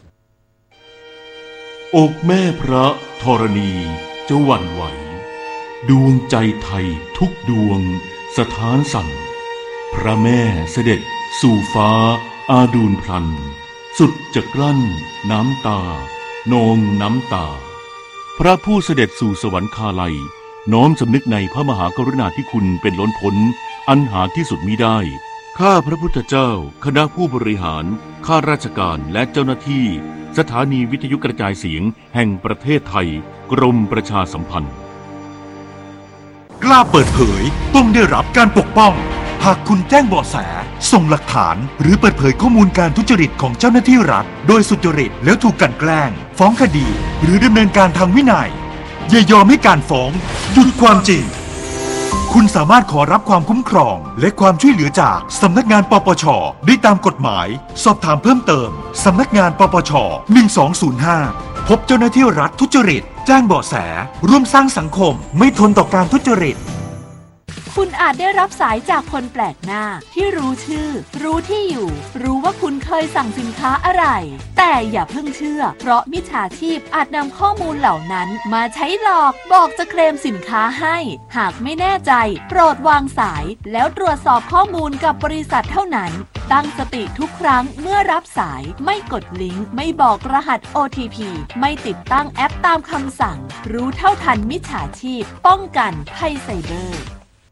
อกแม่พระธรณีจะหวั่นไหวดวงใจไทยทุกดวงสถานสั่นพระแม่เสด็จสู่ฟ้าอาดูลพลันสุดจะกลั้นน้ำตานองน้ำตาพระผู้เสด็จสู่สวรรคาลัยน้อมสำนึกในพระมหากรุณาธิคุณเป็นล้นพ้นอันหาที่สุดมิได้ข้าพระพุทธเจ้าคณะผู้บริหารข้าราชการและเจ้าหน้าที่สถานีวิทยุกระจายเสียงแห่งประเทศไทยกรมประชาสัมพันธ์กล้าเปิดเผยต้องได้รับการปกป้องหากคุณแจ้งเบาะแสส่งหลักฐานหรือเปิดเผยข้อมูลการทุจริตของเจ้าหน้าที่รัฐโดยสุจริตแล้วถูกกลั่นแกล้งฟ้องคดีหรือดำเนินการทางวินัยอย่ายอมให้การฟ้องหยุดความจริงคุณสามารถขอรับความคุ้มครองและความช่วยเหลือจากสำนักงานปปช.ได้ตามกฎหมายสอบถามเพิ่มเติมสำนักงานปปช. 1205พบเจ้าหน้าที่รัฐทุจริตแจ้งเบาะแสร่วมสร้างสังคมไม่ทนต่อการทุจริตคุณอาจได้รับสายจากคนแปลกหน้าที่รู้ชื่อรู้ที่อยู่รู้ว่าคุณเคยสั่งสินค้าอะไรแต่อย่าเพิ่งเชื่อเพราะมิจฉาชีพอาจนำข้อมูลเหล่านั้นมาใช้หลอกบอกจะเคลมสินค้าให้หากไม่แน่ใจโปรดวางสายแล้วตรวจสอบข้อมูลกับบริษัทเท่านั้นตั้งสติทุกครั้งเมื่อรับสายไม่กดลิงก์ไม่บอกรหัส OTP ไม่ติดตั้งแอปตามคำสั่งรู้เท่าทันมิจฉาชีพป้องกันภัยไซเบอร์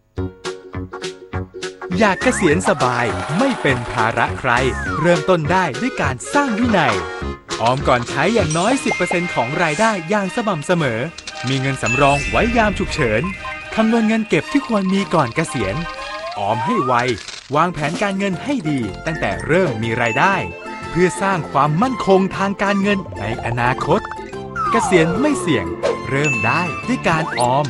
อยากเกษียณสบายไม่เป็นภาระใครเริ่มต้นได้ด้วยการสร้างวินัยออมก่อนใช้อย่างน้อย 10% ของรายได้อย่างสม่ำเสมอมีเงินสำรองไว้ยามฉุกเฉินคำนวณเงินเก็บที่ควรมีก่อนเกษียณออมให้ไววางแผนการเงินให้ดีตั้งแต่เริ่มมีรายได้เพื่อสร้างความมั่นคงทางการเงินในอนาคตเกษียณไม่เสี่ยงเริ่มได้ด้วยการออม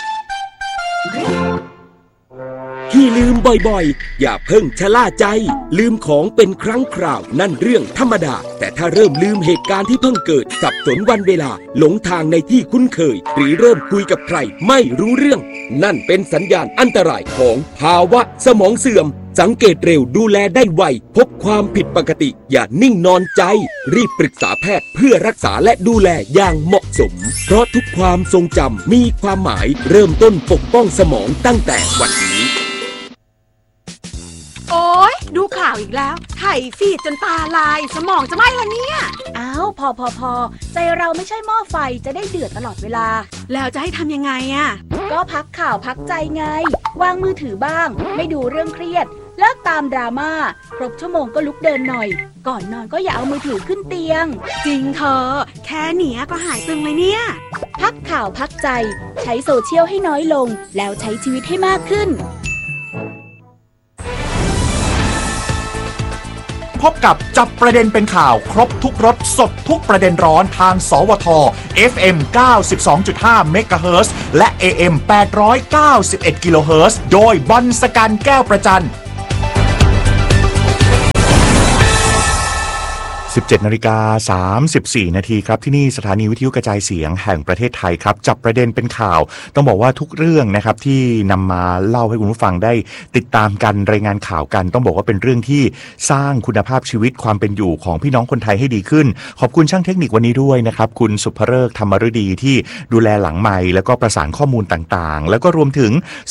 ที่ลืมบ่อยๆอย่าเพิ่งชะล่าใจลืมของเป็นครั้งคราวนั่นเรื่องธรรมดาแต่ถ้าเริ่มลืมเหตุการณ์ที่เพิ่งเกิดสับสนวันเวลาหลงทางในที่คุ้นเคยหรือเริ่มคุยกับใครไม่รู้เรื่องนั่นเป็นสัญญาณอันตรายของภาวะสมองเสื่อมสังเกตเร็วดูแลได้ไวพบความผิดปกติอย่านิ่งนอนใจรีบปรึกษาแพทย์เพื่อรักษาและดูแลอย่างเหมาะสมเพราะทุกความทรงจำมีความหมายเริ่มต้นปกป้องสมองตั้งแต่วันนี้โอ๊ยดูข่าวอีกแล้วไถ่ฟีดจนตาลายสมองจะไหม้ละเนี่ยอ้าวพอใจเราไม่ใช่หม้อไฟจะได้เดือดตลอดเวลาแล้วจะให้ทำยังไงอ่ะก็พักข่าวพักใจไงวางมือถือบ้างไม่ดูเรื่องเครียดเลิกตามดราม่าครบชั่วโมงก็ลุกเดินหน่อยก่อนนอนก็อย่าเอามือถือขึ้นเตียงจริงเธอแค่เนี้ยก็หายตึงเลยเนี่ยพักข่าวพักใจใช้โซเชียลให้น้อยลงแล้วใช้ชีวิตให้มากขึ้นพบกับจับประเด็นเป็นข่าวครบทุกรสสดทุกประเด็นร้อนทางสวท FM 92.5 เมกะเฮิรตซ์และ AM 891 กิโลเฮิรตซ์โดยบอลสกันแก้วประจัน17:34 นาทีครับที่นี่สถานีวิทยุกระจายเสียงแห่งประเทศไทยครับจับประเด็นเป็นข่าวต้องบอกว่าทุกเรื่องนะครับที่นำมาเล่าให้คุณผู้ฟังได้ติดตามกันรายงานข่าวกันต้องบอกว่าเป็นเรื่องที่สร้างคุณภาพชีวิตความเป็นอยู่ของพี่น้องคนไทยให้ดีขึ้นขอบคุณช่างเทคนิควันนี้ด้วยนะครับคุณสุภเริกธรรมฤดีที่ดูแลหลังไมค์แล้วก็ประสานข้อมูลต่างๆแล้วก็รวมถึง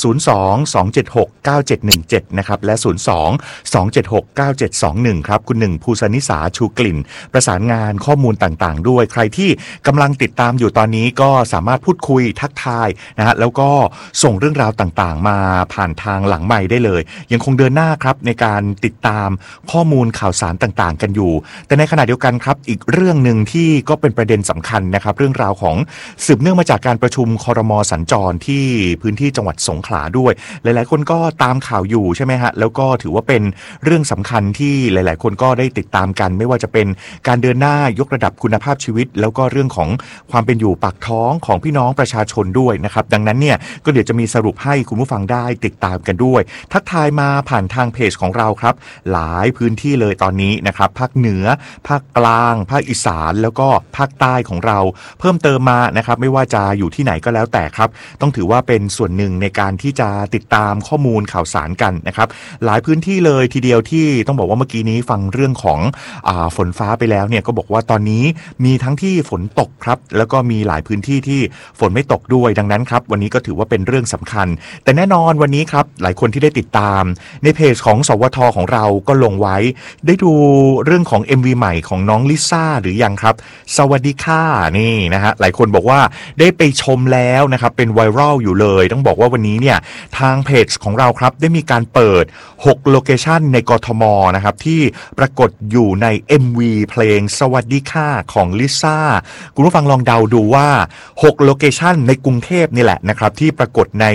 02-276-9717 นะครับและ 02-276-9721 ครับคุณหนึ่งภูสนิสาชูกลิ่นประสานงานข้อมูลต่างๆด้วยใครที่กำลังติดตามอยู่ตอนนี้ก็สามารถพูดคุยทักทายนะฮะแล้วก็ส่งเรื่องราวต่างๆมาผ่านทางหลังไมค์ได้เลยยังคงเดินหน้าครับในการติดตามข้อมูลข่าวสารต่างๆกันอยู่แต่ในขณะเดียวกันครับอีกเรื่องนึงที่ก็เป็นประเด็นสำคัญนะครับเรื่องราวของสืบเนื่องมาจากการประชุมครม.สัญจรที่พื้นที่จังหวัดสงขลาด้วยหลายๆคนก็ตามข่าวอยู่ใช่ไหมฮะแล้วก็ถือว่าเป็นเรื่องสำคัญที่หลายๆคนก็ได้ติดตามกันไม่ว่าจะเป็นการเดินหน้ายกระดับคุณภาพชีวิตแล้วก็เรื่องของความเป็นอยู่ปากท้องของพี่น้องประชาชนด้วยนะครับดังนั้นเนี่ยก็เดี๋ยวจะมีสรุปให้คุณผู้ฟังได้ติดตามกันด้วยทักทายมาผ่านทางเพจของเราครับหลายพื้นที่เลยตอนนี้นะครับภาคเหนือภาคกลางภาคอีสานแล้วก็ภาคใต้ของเราเพิ่มเติมมานะครับไม่ว่าจะอยู่ที่ไหนก็แล้วแต่ครับต้องถือว่าเป็นส่วนหนึ่งในการที่จะติดตามข้อมูลข่าวสารกันนะครับหลายพื้นที่เลยทีเดียวที่ต้องบอกว่าเมื่อกี้นี้ฟังเรื่องของฝนฟ้าไปแล้วเนี่ยก็บอกว่าตอนนี้มีทั้งที่ฝนตกครับแล้วก็มีหลายพื้นที่ที่ฝนไม่ตกด้วยดังนั้นครับวันนี้ก็ถือว่าเป็นเรื่องสำคัญแต่แน่นอนวันนี้ครับหลายคนที่ได้ติดตามในเพจของสวทของเราก็ลงไว้ได้ดูเรื่องของ MV ใหม่ของน้องลิซ่าหรือยังครับสวัสดีค่ะนี่นะฮะหลายคนบอกว่าได้ไปชมแล้วนะครับเป็นไวรัลอยู่เลยต้องบอกว่าวันนี้เนี่ยทางเพจของเราครับได้มีการเปิด6โลเคชั่นในกทมนะครับที่ปรากฏอยู่ใน MV MV เพลงสวัสดีค่ะของลิซ่าคุณผู้ฟังลองเดาดูว่า6โลเคชั่นในกรุงเทพนี่แหละนะครับที่ปรากฏใน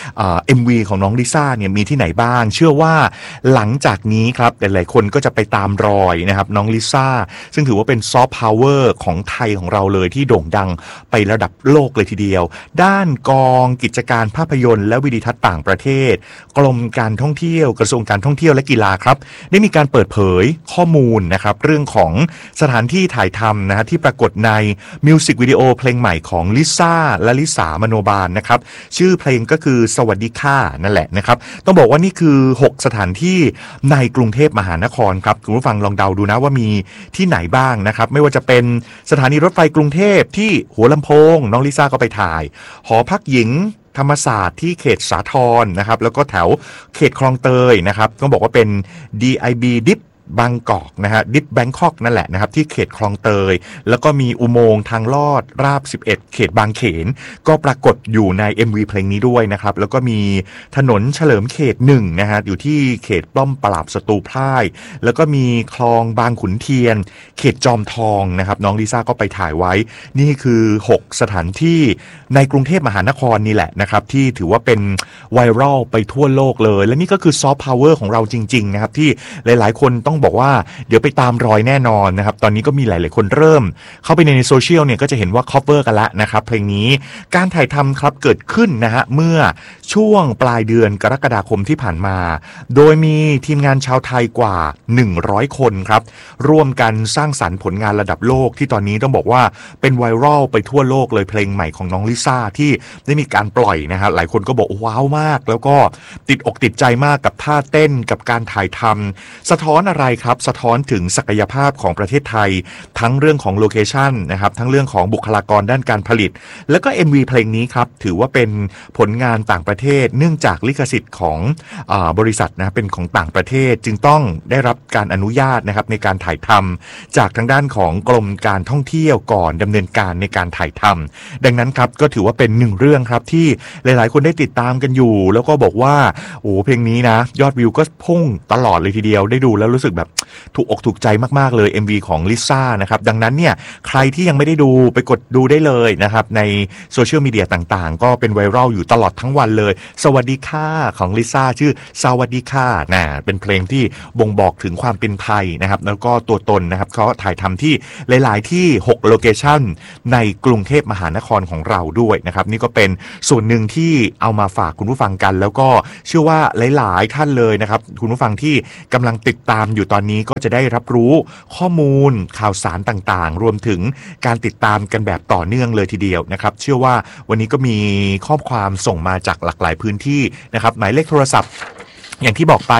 MV ของน้องลิซ่าเนี่ยมีที่ไหนบ้างเชื่อว่าหลังจากนี้ครับหลายๆคนก็จะไปตามรอยนะครับน้องลิซ่าซึ่งถือว่าเป็นซอฟต์พาวเวอร์ของไทยของเราเลยที่โด่งดังไประดับโลกเลยทีเดียวด้านกองกิจการภาพยนตร์และวิดีทัศน์ต่างประเทศกรมการท่องเที่ยวกระทรวงการท่องเที่ยวและกีฬาครับได้มีการเปิดเผยข้อมูลนะครับเรื่องของสถานที่ถ่ายทำนะฮะที่ปรากฏในมิวสิกวิดีโอเพลงใหม่ของลิซ่าและลิสามโนบาลนะครับชื่อเพลงก็คือสวัสดีค่ะนั่นแหละนะครับต้องบอกว่านี่คือ6สถานที่ในกรุงเทพมหานครครับคุณผู้ฟังลองเดาดูนะว่ามีที่ไหนบ้างนะครับไม่ว่าจะเป็นสถานีรถไฟกรุงเทพที่หัวลำโพงน้องลิซ่าก็ไปถ่ายหอพักหญิงธรรมศาสตร์ที่เขตสาทรนะครับแล้วก็แถวเขตคลองเตยนะครับต้องบอกว่าเป็น DIB DIPบางกอกนะฮะดิฟแบงคอกนั่นแหละนะครับที่เขตคลองเตยแล้วก็มีอุโมงค์ทางลอดราบ11เขตบางเขนก็ปรากฏอยู่ใน MV เพลงนี้ด้วยนะครับแล้วก็มีถนนเฉลิมเขต1นะฮะอยู่ที่เขตป้อมปราบศัตรูพ่ายแล้วก็มีคลองบางขุนเทียนเขตจอมทองนะครับน้องลิซ่าก็ไปถ่ายไว้นี่คือ6สถานที่ในกรุงเทพมหานครนี่แหละนะครับที่ถือว่าเป็นไวรัลไปทั่วโลกเลยและนี่ก็คือซอฟต์พาวเวอร์ของเราจริงๆนะครับที่หลายๆคนต้องบอกว่าเดี๋ยวไปตามรอยแน่นอนนะครับตอนนี้ก็มีหลายๆคนเริ่มเข้าไปในโซเชียลเนี่ยก็จะเห็นว่า cover กันแล้วนะครับเพลงนี้การถ่ายทำครับเกิดขึ้นนะฮะเมื่อช่วงปลายเดือนกรกฎาคมที่ผ่านมาโดยมีทีมงานชาวไทยกว่า100คนครับร่วมกันสร้างสรรค์ผลงานระดับโลกที่ตอนนี้ต้องบอกว่าเป็นไวรัลไปทั่วโลกเลยเพลงใหม่ของน้องลิซ่าที่ได้มีการปล่อยนะฮะหลายคนก็บอกว้าวมากแล้วก็ติดอกติดใจมากกับท่าเต้นกับการถ่ายทำสะท้อนอะไรครับสะท้อนถึงศักยภาพของประเทศไทยทั้งเรื่องของโลเคชันนะครับทั้งเรื่องของบุคลากรด้านการผลิตแล้วก็ MV เพลงนี้ครับถือว่าเป็นผลงานต่างประเทศเนื่องจากลิขสิทธิ์ของบริษัทนะเป็นของต่างประเทศจึงต้องได้รับการอนุญาตนะครับในการถ่ายทำจากทางด้านของกรมการท่องเที่ยวก่อนดำเนินการในการถ่ายทำดังนั้นครับก็ถือว่าเป็นหนึ่งเรื่องครับที่หลายๆคนได้ติดตามกันอยู่แล้วก็บอกว่าโอ้เพลงนี้นะยอดวิวก็พุ่งตลอดเลยทีเดียวได้ดูแล้วรู้สึกแบบถูกอกถูกใจมากๆเลย MV ของลิซ่านะครับดังนั้นเนี่ยใครที่ยังไม่ได้ดูไปกดดูได้เลยนะครับในโซเชียลมีเดียต่างๆก็เป็นไวรัลอยู่ตลอดทั้งวันเลยสวัสดีค่ะของลิซ่าชื่อสวัสดีค่ะนะเป็นเพลงที่บ่งบอกถึงความเป็นไทยนะครับแล้วก็ตัวตนนะครับเขาถ่ายทำที่หลายๆที่6โลเคชั่นในกรุงเทพมหานครของเราด้วยนะครับนี่ก็เป็นส่วนหนึ่งที่เอามาฝากคุณผู้ฟังกันแล้วก็เชื่อว่าหลายๆท่านเลยนะครับคุณผู้ฟังที่กำลังติดตามอยู่ตอนนี้ก็จะได้รับรู้ข้อมูลข่าวสารต่างๆรวมถึงการติดตามกันแบบต่อเนื่องเลยทีเดียวนะครับเชื่อว่าวันนี้ก็มีข้อความส่งมาจากหลากหลายพื้นที่นะครับหมายเลขโทรศัพท์อย่างที่บอกไป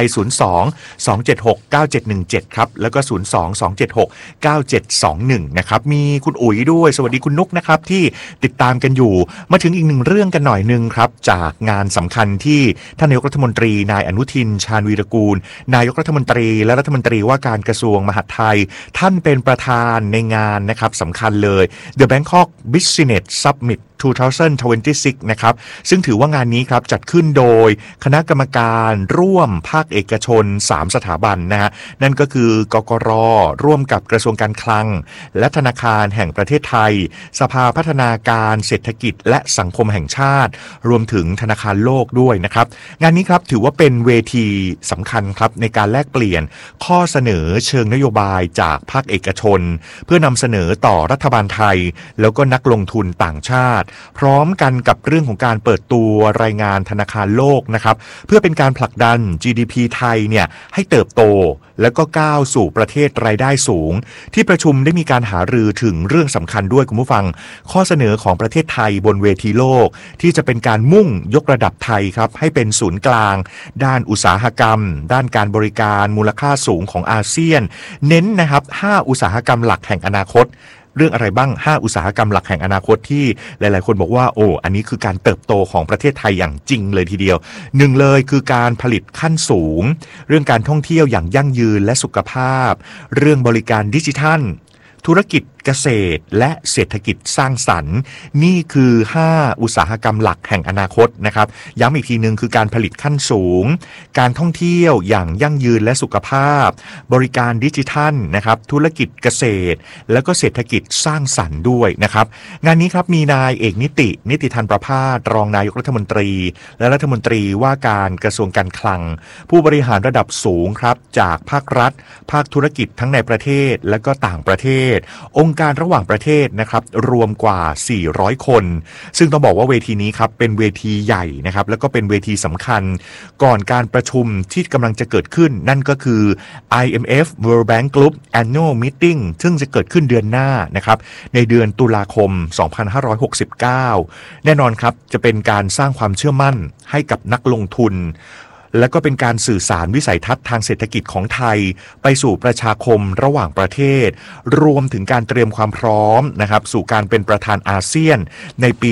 02-276-9717ครับแล้วก็02-276-9721นะครับมีคุณอุ๋ยด้วยสวัสดีคุณนุกนะครับที่ติดตามกันอยู่มาถึงอีกหนึ่งเรื่องกันหน่อยนึงครับจากงานสำคัญที่ท่านนายกรัฐมนตรีนายอนุทินชาญวีรกูลนายกรัฐมนตรีและรัฐมนตรีว่าการกระทรวงมหาดไทยท่านเป็นประธานในงานนะครับสำคัญเลย The Bangkok Business Summit 2026 นะครับซึ่งถือว่างานนี้ครับจัดขึ้นโดยคณะกรรมการร่วมภาคเอกชน3สถาบันนะฮะนั่นก็คือกกร.ร่วมกับกระทรวงการคลังและธนาคารแห่งประเทศไทยสภาพัฒนาการเศรษฐกิจและสังคมแห่งชาติรวมถึงธนาคารโลกด้วยนะครับงานนี้ครับถือว่าเป็นเวทีสำคัญครับในการแลกเปลี่ยนข้อเสนอเชิงนโยบายจากภาคเอกชนเพื่อนำเสนอต่อรัฐบาลไทยแล้วก็นักลงทุนต่างชาติพร้อมกันกับเรื่องของการเปิดตัวรายงานธนาคารโลกนะครับเพื่อเป็นการผลักดัน GDP ไทยเนี่ยให้เติบโตแล้วก็ก้าวสู่ประเทศรายได้สูงที่ประชุมได้มีการหารือถึงเรื่องสำคัญด้วยคุณผู้ฟังข้อเสนอของประเทศไทยบนเวทีโลกที่จะเป็นการมุ่งยกระดับไทยครับให้เป็นศูนย์กลางด้านอุตสาหกรรมด้านการบริการมูลค่าสูงของอาเซียนเน้นนะครับ5อุตสาหกรรมหลักแห่งอนาคตเรื่องอะไรบ้าง5อุตสาหกรรมหลักแห่งอนาคตที่หลายๆคนบอกว่าโอ้อันนี้คือการเติบโตของประเทศไทยอย่างจริงเลยทีเดียวหนึ่งเลยคือการผลิตขั้นสูงเรื่องการท่องเที่ยวอย่างยั่งยืนและสุขภาพเรื่องบริการดิจิทัลธุรกิจเกษตรและเศรษฐกิจสร้างสรรค์นี่คือ5อุตสาหกรรมหลักแห่งอนาคตนะครับย้ำอีกทีนึงคือการผลิตขั้นสูงการท่องเที่ยวอย่างยั่งยืนและสุขภาพบริการดิจิทัลนะครับธุรกิจเกษตรแล้วก็เศรษฐกิจสร้างสรรค์ด้วยนะครับงานนี้ครับมีนายเอกนิติธันประภาสรองนายกรัฐมนตรีและรัฐมนตรีว่าการกระทรวงการคลังผู้บริหารระดับสูงครับจากภาครัฐภาคธุรกิจทั้งในประเทศและก็ต่างประเทศองค์การระหว่างประเทศนะครับรวมกว่า400คนซึ่งต้องบอกว่าเวทีนี้ครับเป็นเวทีใหญ่นะครับแล้วก็เป็นเวทีสำคัญก่อนการประชุมที่กำลังจะเกิดขึ้นนั่นก็คือ IMF World Bank Group Annual Meeting ซึ่งจะเกิดขึ้นเดือนหน้านะครับในเดือนตุลาคม 2569 แน่นอนครับจะเป็นการสร้างความเชื่อมั่นให้กับนักลงทุนและก็เป็นการสื่อสารวิสัยทัศน์ทางเศรษฐกิจของไทยไปสู่ประชาคมระหว่างประเทศรวมถึงการเตรียมความพร้อมนะครับสู่การเป็นประธานอาเซียนในปี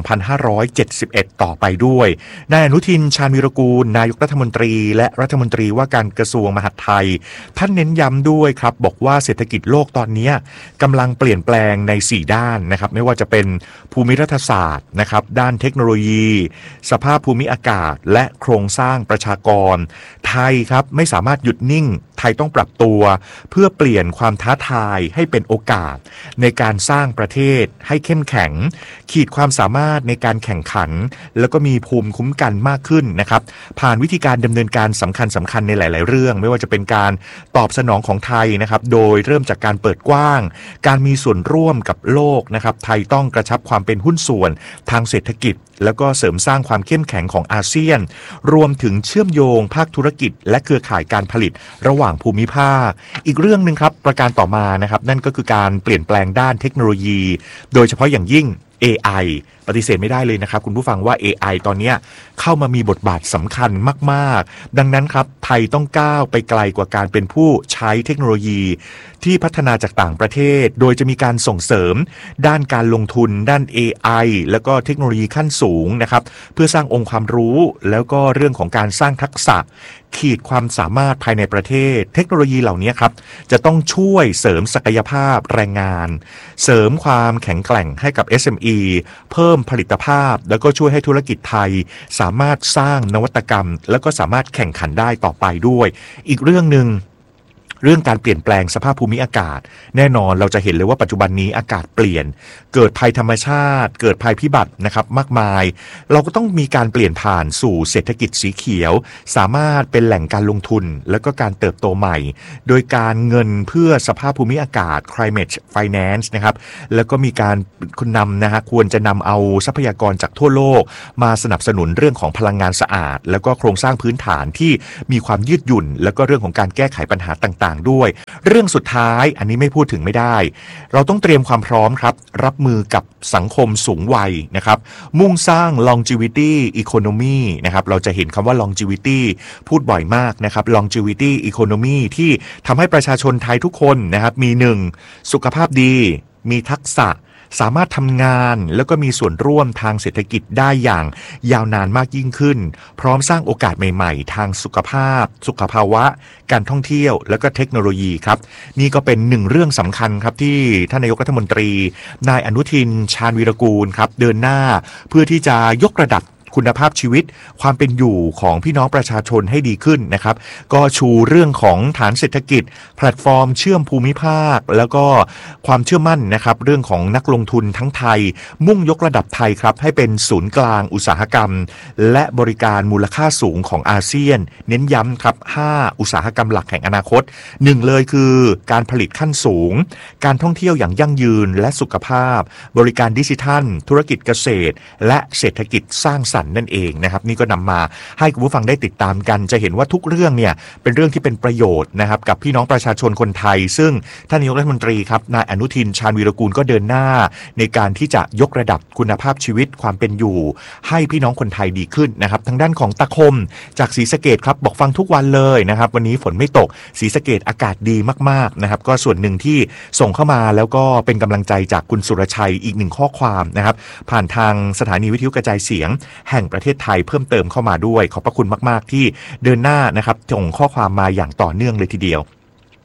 2571 ต่อไปด้วยนายอนุทินชาญวีรกูลนายกรัฐมนตรีและรัฐมนตรีว่าการกระทรวงมหาดไทยท่านเน้นย้ำด้วยครับบอกว่าเศรษฐกิจโลกตอนนี้กำลังเปลี่ยนแปลงใน4ด้านนะครับไม่ว่าจะเป็นภูมิรัฐศาสตร์นะครับด้านเทคโนโลยีสภาพภูมิอากาศและโครงสร้างประชากรไทยครับไม่สามารถหยุดนิ่งไทยต้องปรับตัวเพื่อเปลี่ยนความท้าทายให้เป็นโอกาสในการสร้างประเทศให้เข้มแข็งขีดความสามารถในการแข่งขันแล้วก็มีภูมิคุ้มกันมากขึ้นนะครับผ่านวิธีการดำเนินการสำคัญในหลายๆเรื่องไม่ว่าจะเป็นการตอบสนองของไทยนะครับโดยเริ่มจากการเปิดกว้างการมีส่วนร่วมกับโลกนะครับไทยต้องกระชับความเป็นหุ้นส่วนทางเศรษฐกิจแล้วก็เสริมสร้างความเข้มแข็งของอาเซียนรวมถึงเชื่อมโยงภาคธุรกิจและเครือข่ายการผลิตระหว่างภูมิภาคอีกเรื่องนึงครับประการต่อมานะครับนั่นก็คือการเปลี่ยนแปลงด้านเทคโนโลยีโดยเฉพาะอย่างยิ่ง AI ปฏิเสธไม่ได้เลยนะครับคุณผู้ฟังว่า AI ตอนนี้เข้ามามีบทบาทสำคัญมากๆดังนั้นครับไทยต้องก้าวไปไกลกว่าการเป็นผู้ใช้เทคโนโลยีที่พัฒนาจากต่างประเทศโดยจะมีการส่งเสริมด้านการลงทุนด้าน AI แล้วก็เทคโนโลยีขั้นสูงนะครับเพื่อสร้างองค์ความรู้แล้วก็เรื่องของการสร้างทักษะขีดความสามารถภายในประเทศเทคโนโลยีเหล่านี้ครับจะต้องช่วยเสริมศักยภาพแรงงานเสริมความแข็งแกร่งให้กับ SME เพิ่มผลิตภาพแล้วก็ช่วยให้ธุรกิจไทยสามารถสร้างนวัตกรรมแล้วก็สามารถแข่งขันได้ต่อไปด้วยอีกเรื่องนึงเรื่องการเปลี่ยนแปลงสภาพภูมิอากาศแน่นอนเราจะเห็นเลยว่าปัจจุบันนี้อากาศเปลี่ยนเกิดภัยธรรมชาติเกิดภัยพิบัตินะครับมากมายเราก็ต้องมีการเปลี่ยนผ่านสู่เศรษฐกิจสีเขียวสามารถเป็นแหล่งการลงทุนแล้วก็การเติบโตใหม่โดยการเงินเพื่อสภาพภูมิอากาศ climate finance นะครับแล้วก็มีการนำนะฮะควรจะนำเอาทรัพยากรจากทั่วโลกมาสนับสนุนเรื่องของพลังงานสะอาดแล้วก็โครงสร้างพื้นฐานที่มีความยืดหยุ่นแล้วก็เรื่องของการแก้ไขปัญหาต่างด้วยเรื่องสุดท้ายอันนี้ไม่พูดถึงไม่ได้เราต้องเตรียมความพร้อมครับรับมือกับสังคมสูงวัยนะครับมุ่งสร้าง longevity economy นะครับเราจะเห็นคำว่า longevity พูดบ่อยมากนะครับ longevity economy ที่ทำให้ประชาชนไทยทุกคนนะครับมี1สุขภาพดีมีทักษะสามารถทำงานแล้วก็มีส่วนร่วมทางเศรษฐกิจได้อย่างยาวนานมากยิ่งขึ้นพร้อมสร้างโอกาสใหม่ๆทางสุขภาพสุขภาวะการท่องเที่ยวแล้วก็เทคโนโลยีครับนี่ก็เป็น1เรื่องสำคัญครับที่ท่านนายกรัฐมนตรีนายอนุทินชาญวีรกูลครับเดินหน้าเพื่อที่จะยกระดับคุณภาพชีวิตความเป็นอยู่ของพี่น้องประชาชนให้ดีขึ้นนะครับก็ชูเรื่องของฐานเศรษฐกิจแพลตฟอร์มเชื่อมภูมิภาคแล้วก็ความเชื่อมั่นนะครับเรื่องของนักลงทุนทั้งไทยมุ่งยกระดับไทยครับให้เป็นศูนย์กลางอุตสาหกรรมและบริการมูลค่าสูงของอาเซียนเน้นย้ำครับ5อุตสาหกรรมหลักแห่งอนาคต1เลยคือการผลิตขั้นสูงการท่องเที่ยวอย่างยั่งยืนและสุขภาพบริการดิจิทัลธุรกิจเกษตรและเศรษฐกิจสร้างสรรค์นั่นเองนะครับนี่ก็นำมาให้คุณผู้ฟังได้ติดตามกันจะเห็นว่าทุกเรื่องเนี่ยเป็นเรื่องที่เป็นประโยชน์นะครับกับพี่น้องประชาชนคนไทยซึ่งท่านนายกรัฐมนตรีครับนายอนุทินชาญวีรกูลก็เดินหน้าในการที่จะยกระดับคุณภาพชีวิตความเป็นอยู่ให้พี่น้องคนไทยดีขึ้นนะครับทางด้านของตะคมจากศรีสะเกษครับบอกฟังทุกวันเลยนะครับวันนี้ฝนไม่ตกศรีสะเกษอากาศดีมากๆนะครับก็ส่วนหนึ่งที่ส่งเข้ามาแล้วก็เป็นกำลังใจจากคุณสุรชัยอีก1ข้อความนะครับผ่านทางสถานีวิทยุกระจายเสียงแห่งประเทศไทยเพิ่มเติมเข้ามาด้วยขอบพระคุณมากๆที่เดินหน้านะครับส่งข้อความมาอย่างต่อเนื่องเลยทีเดียว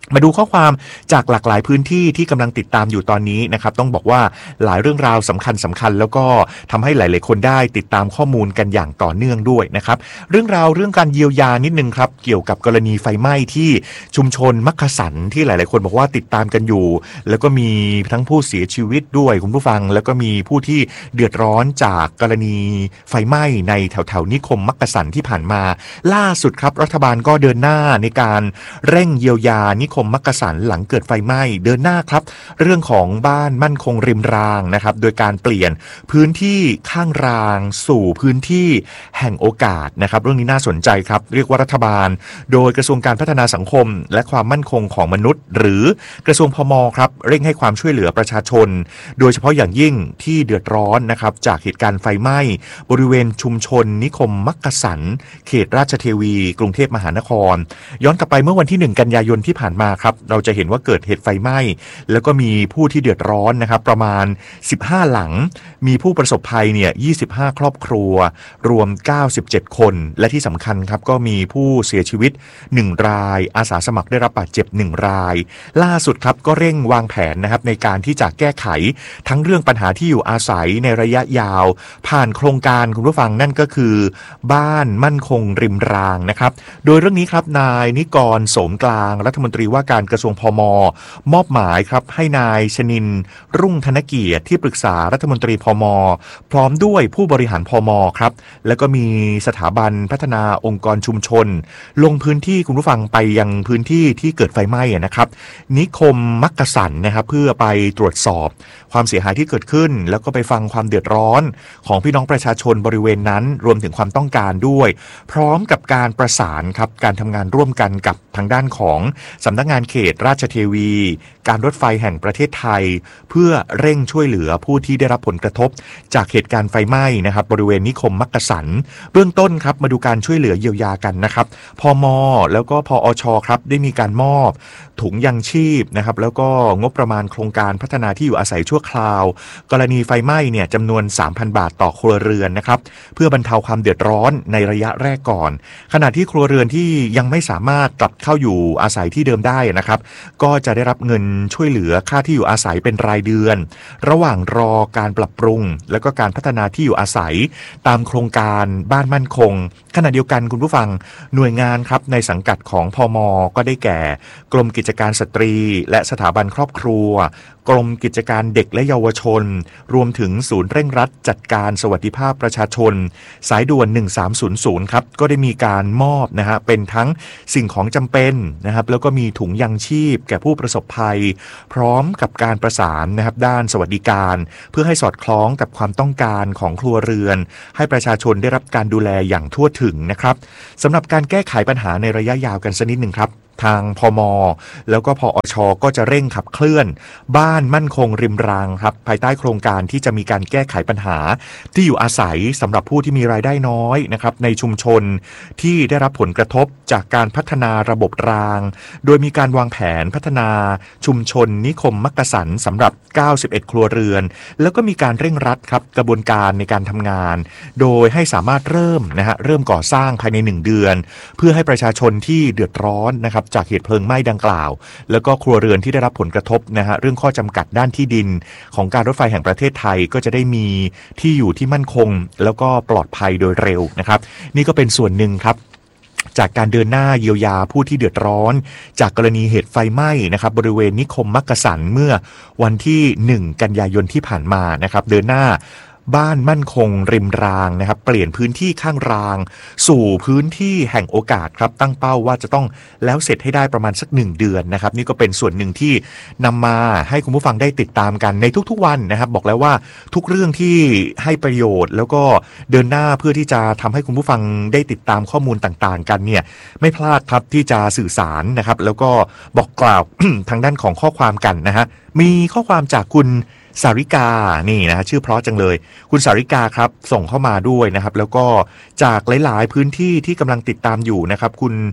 มาดูข้อความจากหลากหลายพื้นที่ที่กำลังติดตามอยู่ตอนนี้นะครับต้องบอกว่าหลายเรื่องราวสำคัญแล้วก็ทำให้หลายๆคนได้ติดตามข้อมูลกันอย่างต่อเนื่องด้วยนะครับเรื่องการเยียวยานิดนึงครับเกี่ยวกับกรณีไฟไหม้ที่ชุมชนมักกะสันที่หลายๆคนบอกว่าติดตามกันอยู่แล้วก็มีทั้งผู้เสียชีวิตด้วยคุณผู้ฟังแล้วก็มีผู้ที่เดือดร้อนจากกรณีไฟไหม้ในแถวๆนิคมมักกะสันที่ผ่านมาล่าสุดครับรัฐบาลก็เดินหน้าในการเร่งเยียวยานิคมมักกะสันหลังเกิดไฟไหม้เดินหน้าครับเรื่องของบ้านมั่นคงริมรางนะครับโดยการเปลี่ยนพื้นที่ข้างรางสู่พื้นที่แห่งโอกาสนะครับเรื่องนี้น่าสนใจครับเรียกว่ารัฐบาลโดยกระทรวงการพัฒนาสังคมและความมั่นคงของมนุษย์หรือกระทรวงพม.ครับเร่งให้ความช่วยเหลือประชาชนโดยเฉพาะอย่างยิ่งที่เดือดร้อนนะครับจากเหตุการณ์ไฟไหม้บริเวณชุมชนนิคมมักกะสันเขตราชเทวีกรุงเทพมหานครย้อนกลับไปเมื่อวันที่1 กันยายนที่ผ่านมาครับเราจะเห็นว่าเกิดเหตุไฟไหม้แล้วก็มีผู้ที่เดือดร้อนนะครับประมาณ15หลังมีผู้ประสบภัยเนี่ย25ครอบครัวรวม97คนและที่สำคัญครับก็มีผู้เสียชีวิต1รายอาสาสมัครได้รับบาดเจ็บ1รายล่าสุดครับก็เร่งวางแผนนะครับในการที่จะแก้ไขทั้งเรื่องปัญหาที่อยู่อาศัยในระยะยาวผ่านโครงการคุณผู้ฟังนั่นก็คือบ้านมั่นคงริมรางนะครับโดยเรื่องนี้ครับนายนิกรโสมกลางรัฐมนตรีว่าการกระทรวงพม.มอบหมายครับให้นายชนินทร์รุ่งธนเกียรติที่ปรึกษารัฐมนตรีพม.พร้อมด้วยผู้บริหารพม.ครับแล้วก็มีสถาบันพัฒนาองค์กรชุมชนลงพื้นที่คุณผู้ฟังไปยังพื้นที่ที่เกิดไฟไหม้นะครับนิคมมักกะสันนะครับเพื่อไปตรวจสอบความเสียหายที่เกิดขึ้นแล้วก็ไปฟังความเดือดร้อนของพี่น้องประชาชนบริเวณนั้นรวมถึงความต้องการด้วยพร้อมกับการประสานครับการทำงานร่วมกันกับทางด้านของสำนักงานเขตราชเทวีการรถไฟแห่งประเทศไทยเพื่อเร่งช่วยเหลือผู้ที่ได้รับผลกระทบจากเหตุการณ์ไฟไหม้นะครับบริเวณนิคมมักกะสันเบื้องต้นครับมาดูการช่วยเหลือเยียวยากันนะครับพม.แล้วก็พอช.ครับได้มีการมอบถุงยังชีพนะครับแล้วก็งบประมาณโครงการพัฒนาที่อยู่อาศัยชั่วคราวกรณีไฟไหม้เนี่ยจำนวน 3,000 บาทต่อครัวเรือนนะครับเพื่อบรรเทาความเดือดร้อนในระยะแรกก่อนขณะที่ครัวเรือนที่ยังไม่สามารถกลับเข้าอยู่อาศัยที่เดิมได้นะครับก็จะได้รับเงินช่วยเหลือค่าที่อยู่อาศัยเป็นรายเดือนระหว่างรอการปรับปรุงแล้วก็การพัฒนาที่อยู่อาศัยตามโครงการบ้านมั่นคงขณะเดียวกันคุณผู้ฟังหน่วยงานครับในสังกัดของพม.ก็ได้แก่กรมกิจการสตรีและสถาบันครอบครัวกรมกิจการเด็กและเยาวชนรวมถึงศูนย์เร่งรัดจัดการสวัสดิภาพประชาชนสายด่วน1300ครับก็ได้มีการมอบนะฮะเป็นทั้งสิ่งของจำเป็นนะครับแล้วก็มีถุงยังชีพแก่ผู้ประสบภัยพร้อมกับการประสานนะครับด้านสวัสดิการเพื่อให้สอดคล้องกับความต้องการของครัวเรือนให้ประชาชนได้รับการดูแลอย่างทั่วถึงนะครับสำหรับการแก้ไขปัญหาในระยะยาวกันสักนิดหนึ่งครับทางพม.แล้วก็พอช.ก็จะเร่งขับเคลื่อนบ้านมั่นคงริมรางครับภายใต้โครงการที่จะมีการแก้ไขปัญหาที่อยู่อาศัยสำหรับผู้ที่มีรายได้น้อยนะครับในชุมชนที่ได้รับผลกระทบจากการพัฒนาระบบรางโดยมีการวางแผนพัฒนาชุมชนนิคมมักกะสันสำหรับ91ครัวเรือนแล้วก็มีการเร่งรัดครับกระบวนการในการทำงานโดยให้สามารถเริ่มก่อสร้างภายใน1เดือนเพื่อให้ประชาชนที่เดือดร้อนนะครับจากเหตุเพลิงไหม้ดังกล่าวแล้วก็ครัวเรือนที่ได้รับผลกระทบนะฮะเรื่องข้อจำกัดด้านที่ดินของการรถไฟแห่งประเทศไทยก็จะได้มีที่อยู่ที่มั่นคงแล้วก็ปลอดภัยโดยเร็วนะครับนี่ก็เป็นส่วนหนึ่งครับจากการเดินหน้าเยียวยาผู้ที่เดือดร้อนจากกรณีเหตุไฟไหม้นะครับบริเวณนิคมมักกะสันเมื่อวันที่1 กันยายนที่ผ่านมานะครับเดินหน้าบ้านมั่นคงริมรางนะครับเปลี่ยนพื้นที่ข้างรางสู่พื้นที่แห่งโอกาสครับตั้งเป้าว่าจะต้องแล้วเสร็จให้ได้ประมาณสัก1เดือนนะครับนี่ก็เป็นส่วนหนึ่งที่นำมาให้คุณผู้ฟังได้ติดตามกันในทุกๆวันนะครับบอกแล้วว่าทุกเรื่องที่ให้ประโยชน์แล้วก็เดินหน้าเพื่อที่จะทำให้คุณผู้ฟังได้ติดตามข้อมูลต่างๆกันเนี่ยไม่พลาดครับที่จะสื่อสารนะครับแล้วก็บอกกล่าว ทางด้านของข้อความกันนะฮะมีข้อความจากคุณสาริกานี่นะชื่อเพราะจังเลยคุณสาริกาครับส่งเข้ามาด้วยนะครับแล้วก็จากหลายๆพื้นที่ที่กำลังติดตามอยู่นะครับคุณ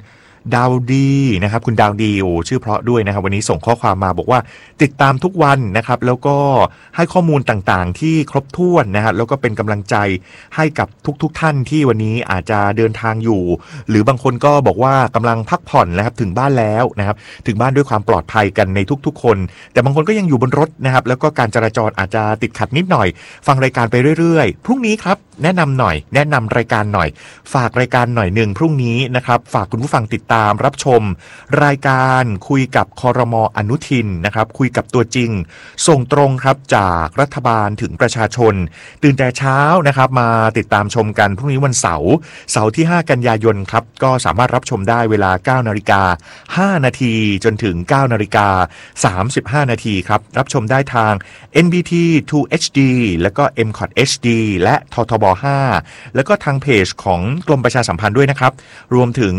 ดาวดีนะครับคุณดาวดีโอ้ชื่อเพราะด้วยนะครับวันนี้ส่งข้อความมาบอกว่าติดตามทุกวันนะครับแล้วก็ให้ข้อมูลต่างๆที่ครบถ้วนนะครับแล้วก็เป็นกำลังใจให้กับทุกท่านที่วันนี้อาจจะเดินทางอยู่หรือบางคนก็บอกว่ากำลังพักผ่อนนะครับถึงบ้านแล้วนะครับถึงบ้านด้วยความปลอดภัยกันในทุกๆคนแต่บางคนก็ยังอยู่บนรถนะครับแล้วก็การจราจรอาจจะติดขัดนิดหน่อยฟังรายการไปเรื่อยๆพรุ่งนี้ครับแนะนำรายการหน่อยฝากรายการหน่อยหนึ่งพรุ่งนี้นะครับฝากคุณผู้ฟังติดตามรับชมรายการคุยกับครม.อนุทินนะครับคุยกับตัวจริงส่งตรงครับจากรัฐบาลถึงประชาชนตื่นแต่เช้านะครับมาติดตามชมกันพรุ่งนี้วันเสาร์ที่5กันยายนครับก็สามารถรับชมได้เวลา 9:05 น.จนถึง 9:35 น.ครับรับชมได้ทาง NBT 2 HD แล้วก็ MCOT HD และททบ5แล้วก็ทางเพจของกรมประชาสัมพันธ์ด้วยนะครับรวมถึง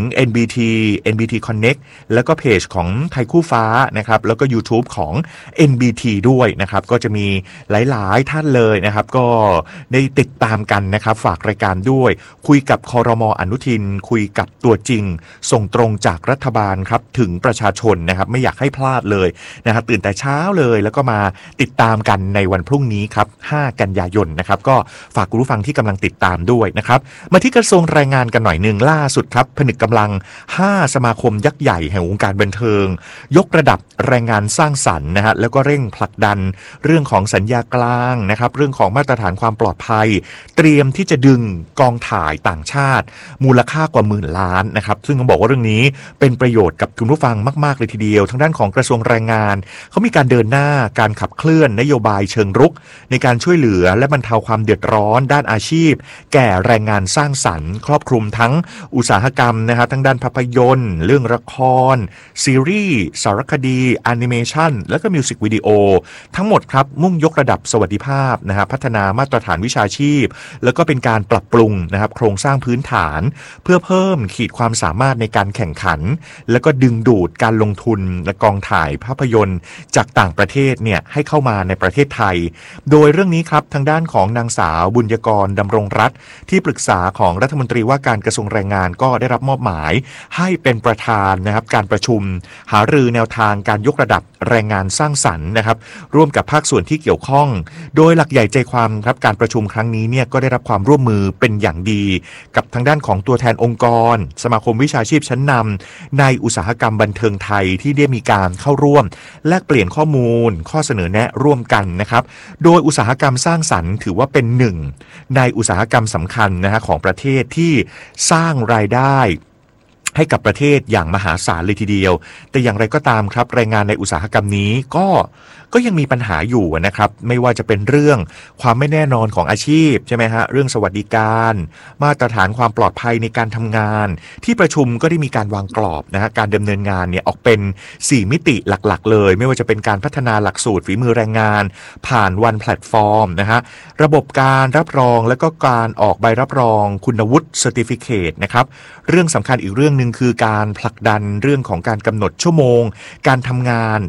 NBT Connect แล้วก็เพจของไทยคู่ฟ้านะครับแล้วก็ YouTube ของ NBT ด้วยนะครับก็จะมีหลายๆท่านเลยนะครับก็ได้ติดตามกันนะครับฝากรายการด้วยคุยกับครม.อนุทินคุยกับตัวจริงส่งตรงจากรัฐบาลครับถึงประชาชนนะครับไม่อยากให้พลาดเลยนะครับตื่นแต่เช้าเลยแล้วก็มาติดตามกันในวันพรุ่งนี้ครับ5กันยายนนะครับก็ฝากคุณผู้ฟังที่กำลังติดตามด้วยนะครับมาที่กระทรวงแรงงานกันหน่อยนึงล่าสุดครับผนึกกำลัง5สมาคมยักษ์ใหญ่แห่งวงการบันเทิงยกระดับแรงงานสร้างสรรค์นะฮะแล้วก็เร่งผลักดันเรื่องของสัญญากลางนะครับเรื่องของมาตรฐานความปลอดภัยเตรียมที่จะดึงกองถ่ายต่างชาติมูลค่ากว่า10,000 ล้านนะครับซึ่งต้องบอกว่าเรื่องนี้เป็นประโยชน์กับคุณผู้ฟังมากๆเลยทีเดียวทางด้านของกระทรวงแรงงานเขามีการเดินหน้าการขับเคลื่อนนโยบายเชิงรุกในการช่วยเหลือและบรรเทาความเดือดร้อนด้านอาชีพแก่แรงงานสร้างสรรค์ครอบคลุมทั้งอุตสาหกรรมนะฮะทั้งด้านภาพยนตร์เรื่องละครซีรีส์สารคดีแอนิเมชันและก็มิวสิกวิดีโอทั้งหมดครับมุ่งยกระดับสวัสดิภาพนะฮะพัฒนามาตรฐานวิชาชีพแล้วก็เป็นการปรับปรุงนะครับโครงสร้างพื้นฐานเพื่อเพิ่มขีดความสามารถในการแข่งขันแล้วก็ดึงดูดการลงทุนและกองถ่ายภาพยนตร์จากต่างประเทศเนี่ยให้เข้ามาในประเทศไทยโดยเรื่องนี้ครับทางด้านของนางสาวบุญยกรดำรงรัตน์ที่ปรึกษาของรัฐมนตรีว่าการกระทรวงแรงงานก็ได้รับมอบหมายให้เป็นประธานนะครับการประชุมหารือแนวทางการยกระดับแรงงานสร้างสรรค์นะครับร่วมกับภาคส่วนที่เกี่ยวข้องโดยหลักใหญ่ใจความครับการประชุมครั้งนี้เนี่ยก็ได้รับความร่วมมือเป็นอย่างดีกับทางด้านของตัวแทนองค์กรสมาคมวิชาชีพชั้นนำในอุตสาหกรรมบันเทิงไทยที่ได้มีการเข้าร่วมแลกเปลี่ยนข้อมูลข้อเสนอแนะร่วมกันนะครับโดยอุตสาหกรรมสร้างสรรค์ถือว่าเป็นหนึ่งในอุตสาหกรรมสำคัญนะฮะของประเทศที่สร้างรายได้ให้กับประเทศอย่างมหาศาลเลยทีเดียวแต่อย่างไรก็ตามครับแรงงานในอุตสาหกรรมนี้ก็ยังมีปัญหาอยู่นะครับไม่ว่าจะเป็นเรื่องความไม่แน่นอนของอาชีพใช่ไหมฮะเรื่องสวัสดิการมาตรฐานความปลอดภัยในการทำงานที่ประชุมก็ได้มีการวางกรอบนะฮะการดำเนินงานเนี่ยออกเป็น4มิติหลักๆเลยไม่ว่าจะเป็นการพัฒนาหลักสูตรฝีมือแรงงานผ่านวันแพลตฟอร์มนะฮะระบบการรับรองและก็การออกใบรับรองคุณวุฒิ Certificate นะครับเรื่องสำคัญอีกเรื่องนึงคือการผลักดันเรื่องของการกำหนดชั่วโมงการทำงาน